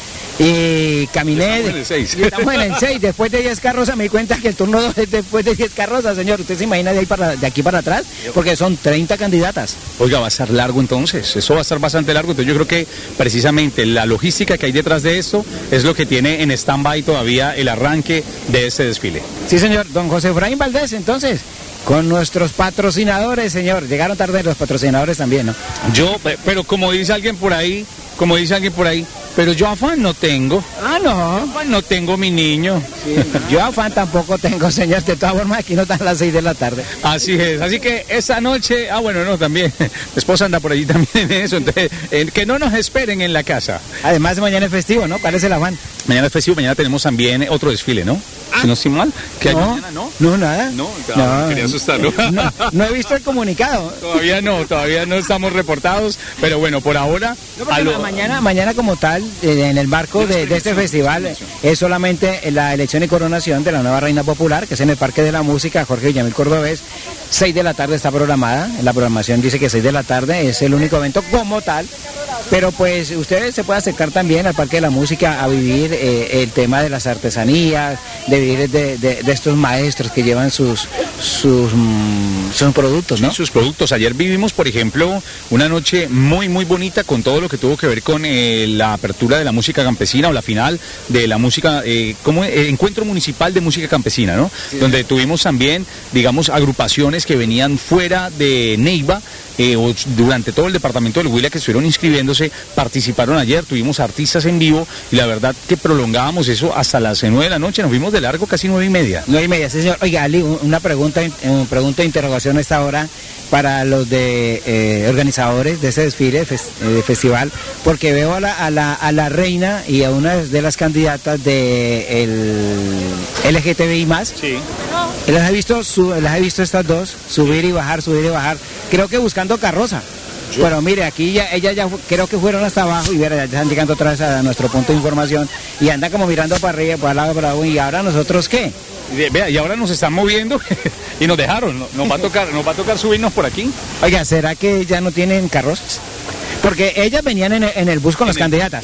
Y caminé, estamos en el seis. Y estamos en el seis, después de diez carrozas me di cuenta que el turno dos es después de diez carrozas, señor. ¿Usted se imagina de, ahí para, de aquí para atrás? Porque son treinta candidatas. Oiga, va a estar largo entonces, eso va a estar bastante largo, entonces yo creo que precisamente la logística que hay detrás de esto es lo que tiene en stand-by todavía el arranque de este desfile. Sí, señor, don José Efraín Valdés, entonces, con nuestros patrocinadores, señor. Llegaron tarde los patrocinadores también, ¿no? Yo, pero como dice alguien por ahí, como dice alguien por ahí, pero yo afán no tengo. Ah, no. Afán no tengo, mi niño. Sí, yo afán tampoco tengo, señor. De todas formas, aquí no están las seis de la tarde. Así es. Así que esta noche, ah, bueno, no, también. Mi esposa anda por allí también en eso. Entonces, eh, que no nos esperen en la casa. Además, mañana es festivo, ¿no? ¿Cuál es el afán? Mañana es festivo, mañana tenemos también otro desfile, ¿no? Si no estoy mal. ¿Qué hay no, mañana, no? No, nada. No, no, quería asustarlo. No, no he visto el comunicado. Todavía no, todavía no estamos reportados, pero bueno, por ahora... No, a lo... mañana, mañana como tal, eh, en el marco de, de este festival, eh, es solamente la elección y coronación de la nueva reina popular, que es en el Parque de la Música, Jorge Villamil Cordobés. seis de la tarde está programada, la programación dice que seis de la tarde es el único evento como tal, pero pues ustedes se pueden acercar también al Parque de la Música a vivir eh, el tema de las artesanías, de vivir de, de, de estos maestros que llevan sus, sus, mm, sus productos, ¿no? Sí, sus productos. Ayer vivimos, por ejemplo, una noche muy, muy bonita con todo lo que tuvo que ver con eh, la apertura de la música campesina o la final de la música, eh, como eh, Encuentro Municipal de Música Campesina, ¿no? Sí. Donde tuvimos también, digamos, agrupaciones que venían fuera de Neiva, eh, o durante todo el departamento del Huila que estuvieron inscribiéndose, participaron ayer, tuvimos artistas en vivo y la verdad que prolongábamos eso hasta las nueve de la noche, nos fuimos de largo casi nueve y media. Nueve y media, sí, señor. Oiga, Ali, una pregunta, una pregunta de interrogación a esta hora para los de eh, organizadores de ese desfile fes, eh, de festival, porque veo a la, a, la, a la reina y a una de las candidatas de el L G T B I más. Sí. Las he visto, su, las he visto estas dos, subir y bajar, subir y bajar, creo que buscando carroza. Yo. Pero mire, aquí ya, ella ya creo que fueron hasta abajo y ver, ya están llegando otra vez a nuestro punto de información y andan como mirando para arriba, para el lado, para abajo, y ahora nosotros ¿qué? Vea, y ahora nos están moviendo y nos dejaron, nos va a tocar, nos va a tocar subirnos por aquí. Oiga, ¿será que ya no tienen carrozas? Porque ellas venían en el, en el bus con las candidatas.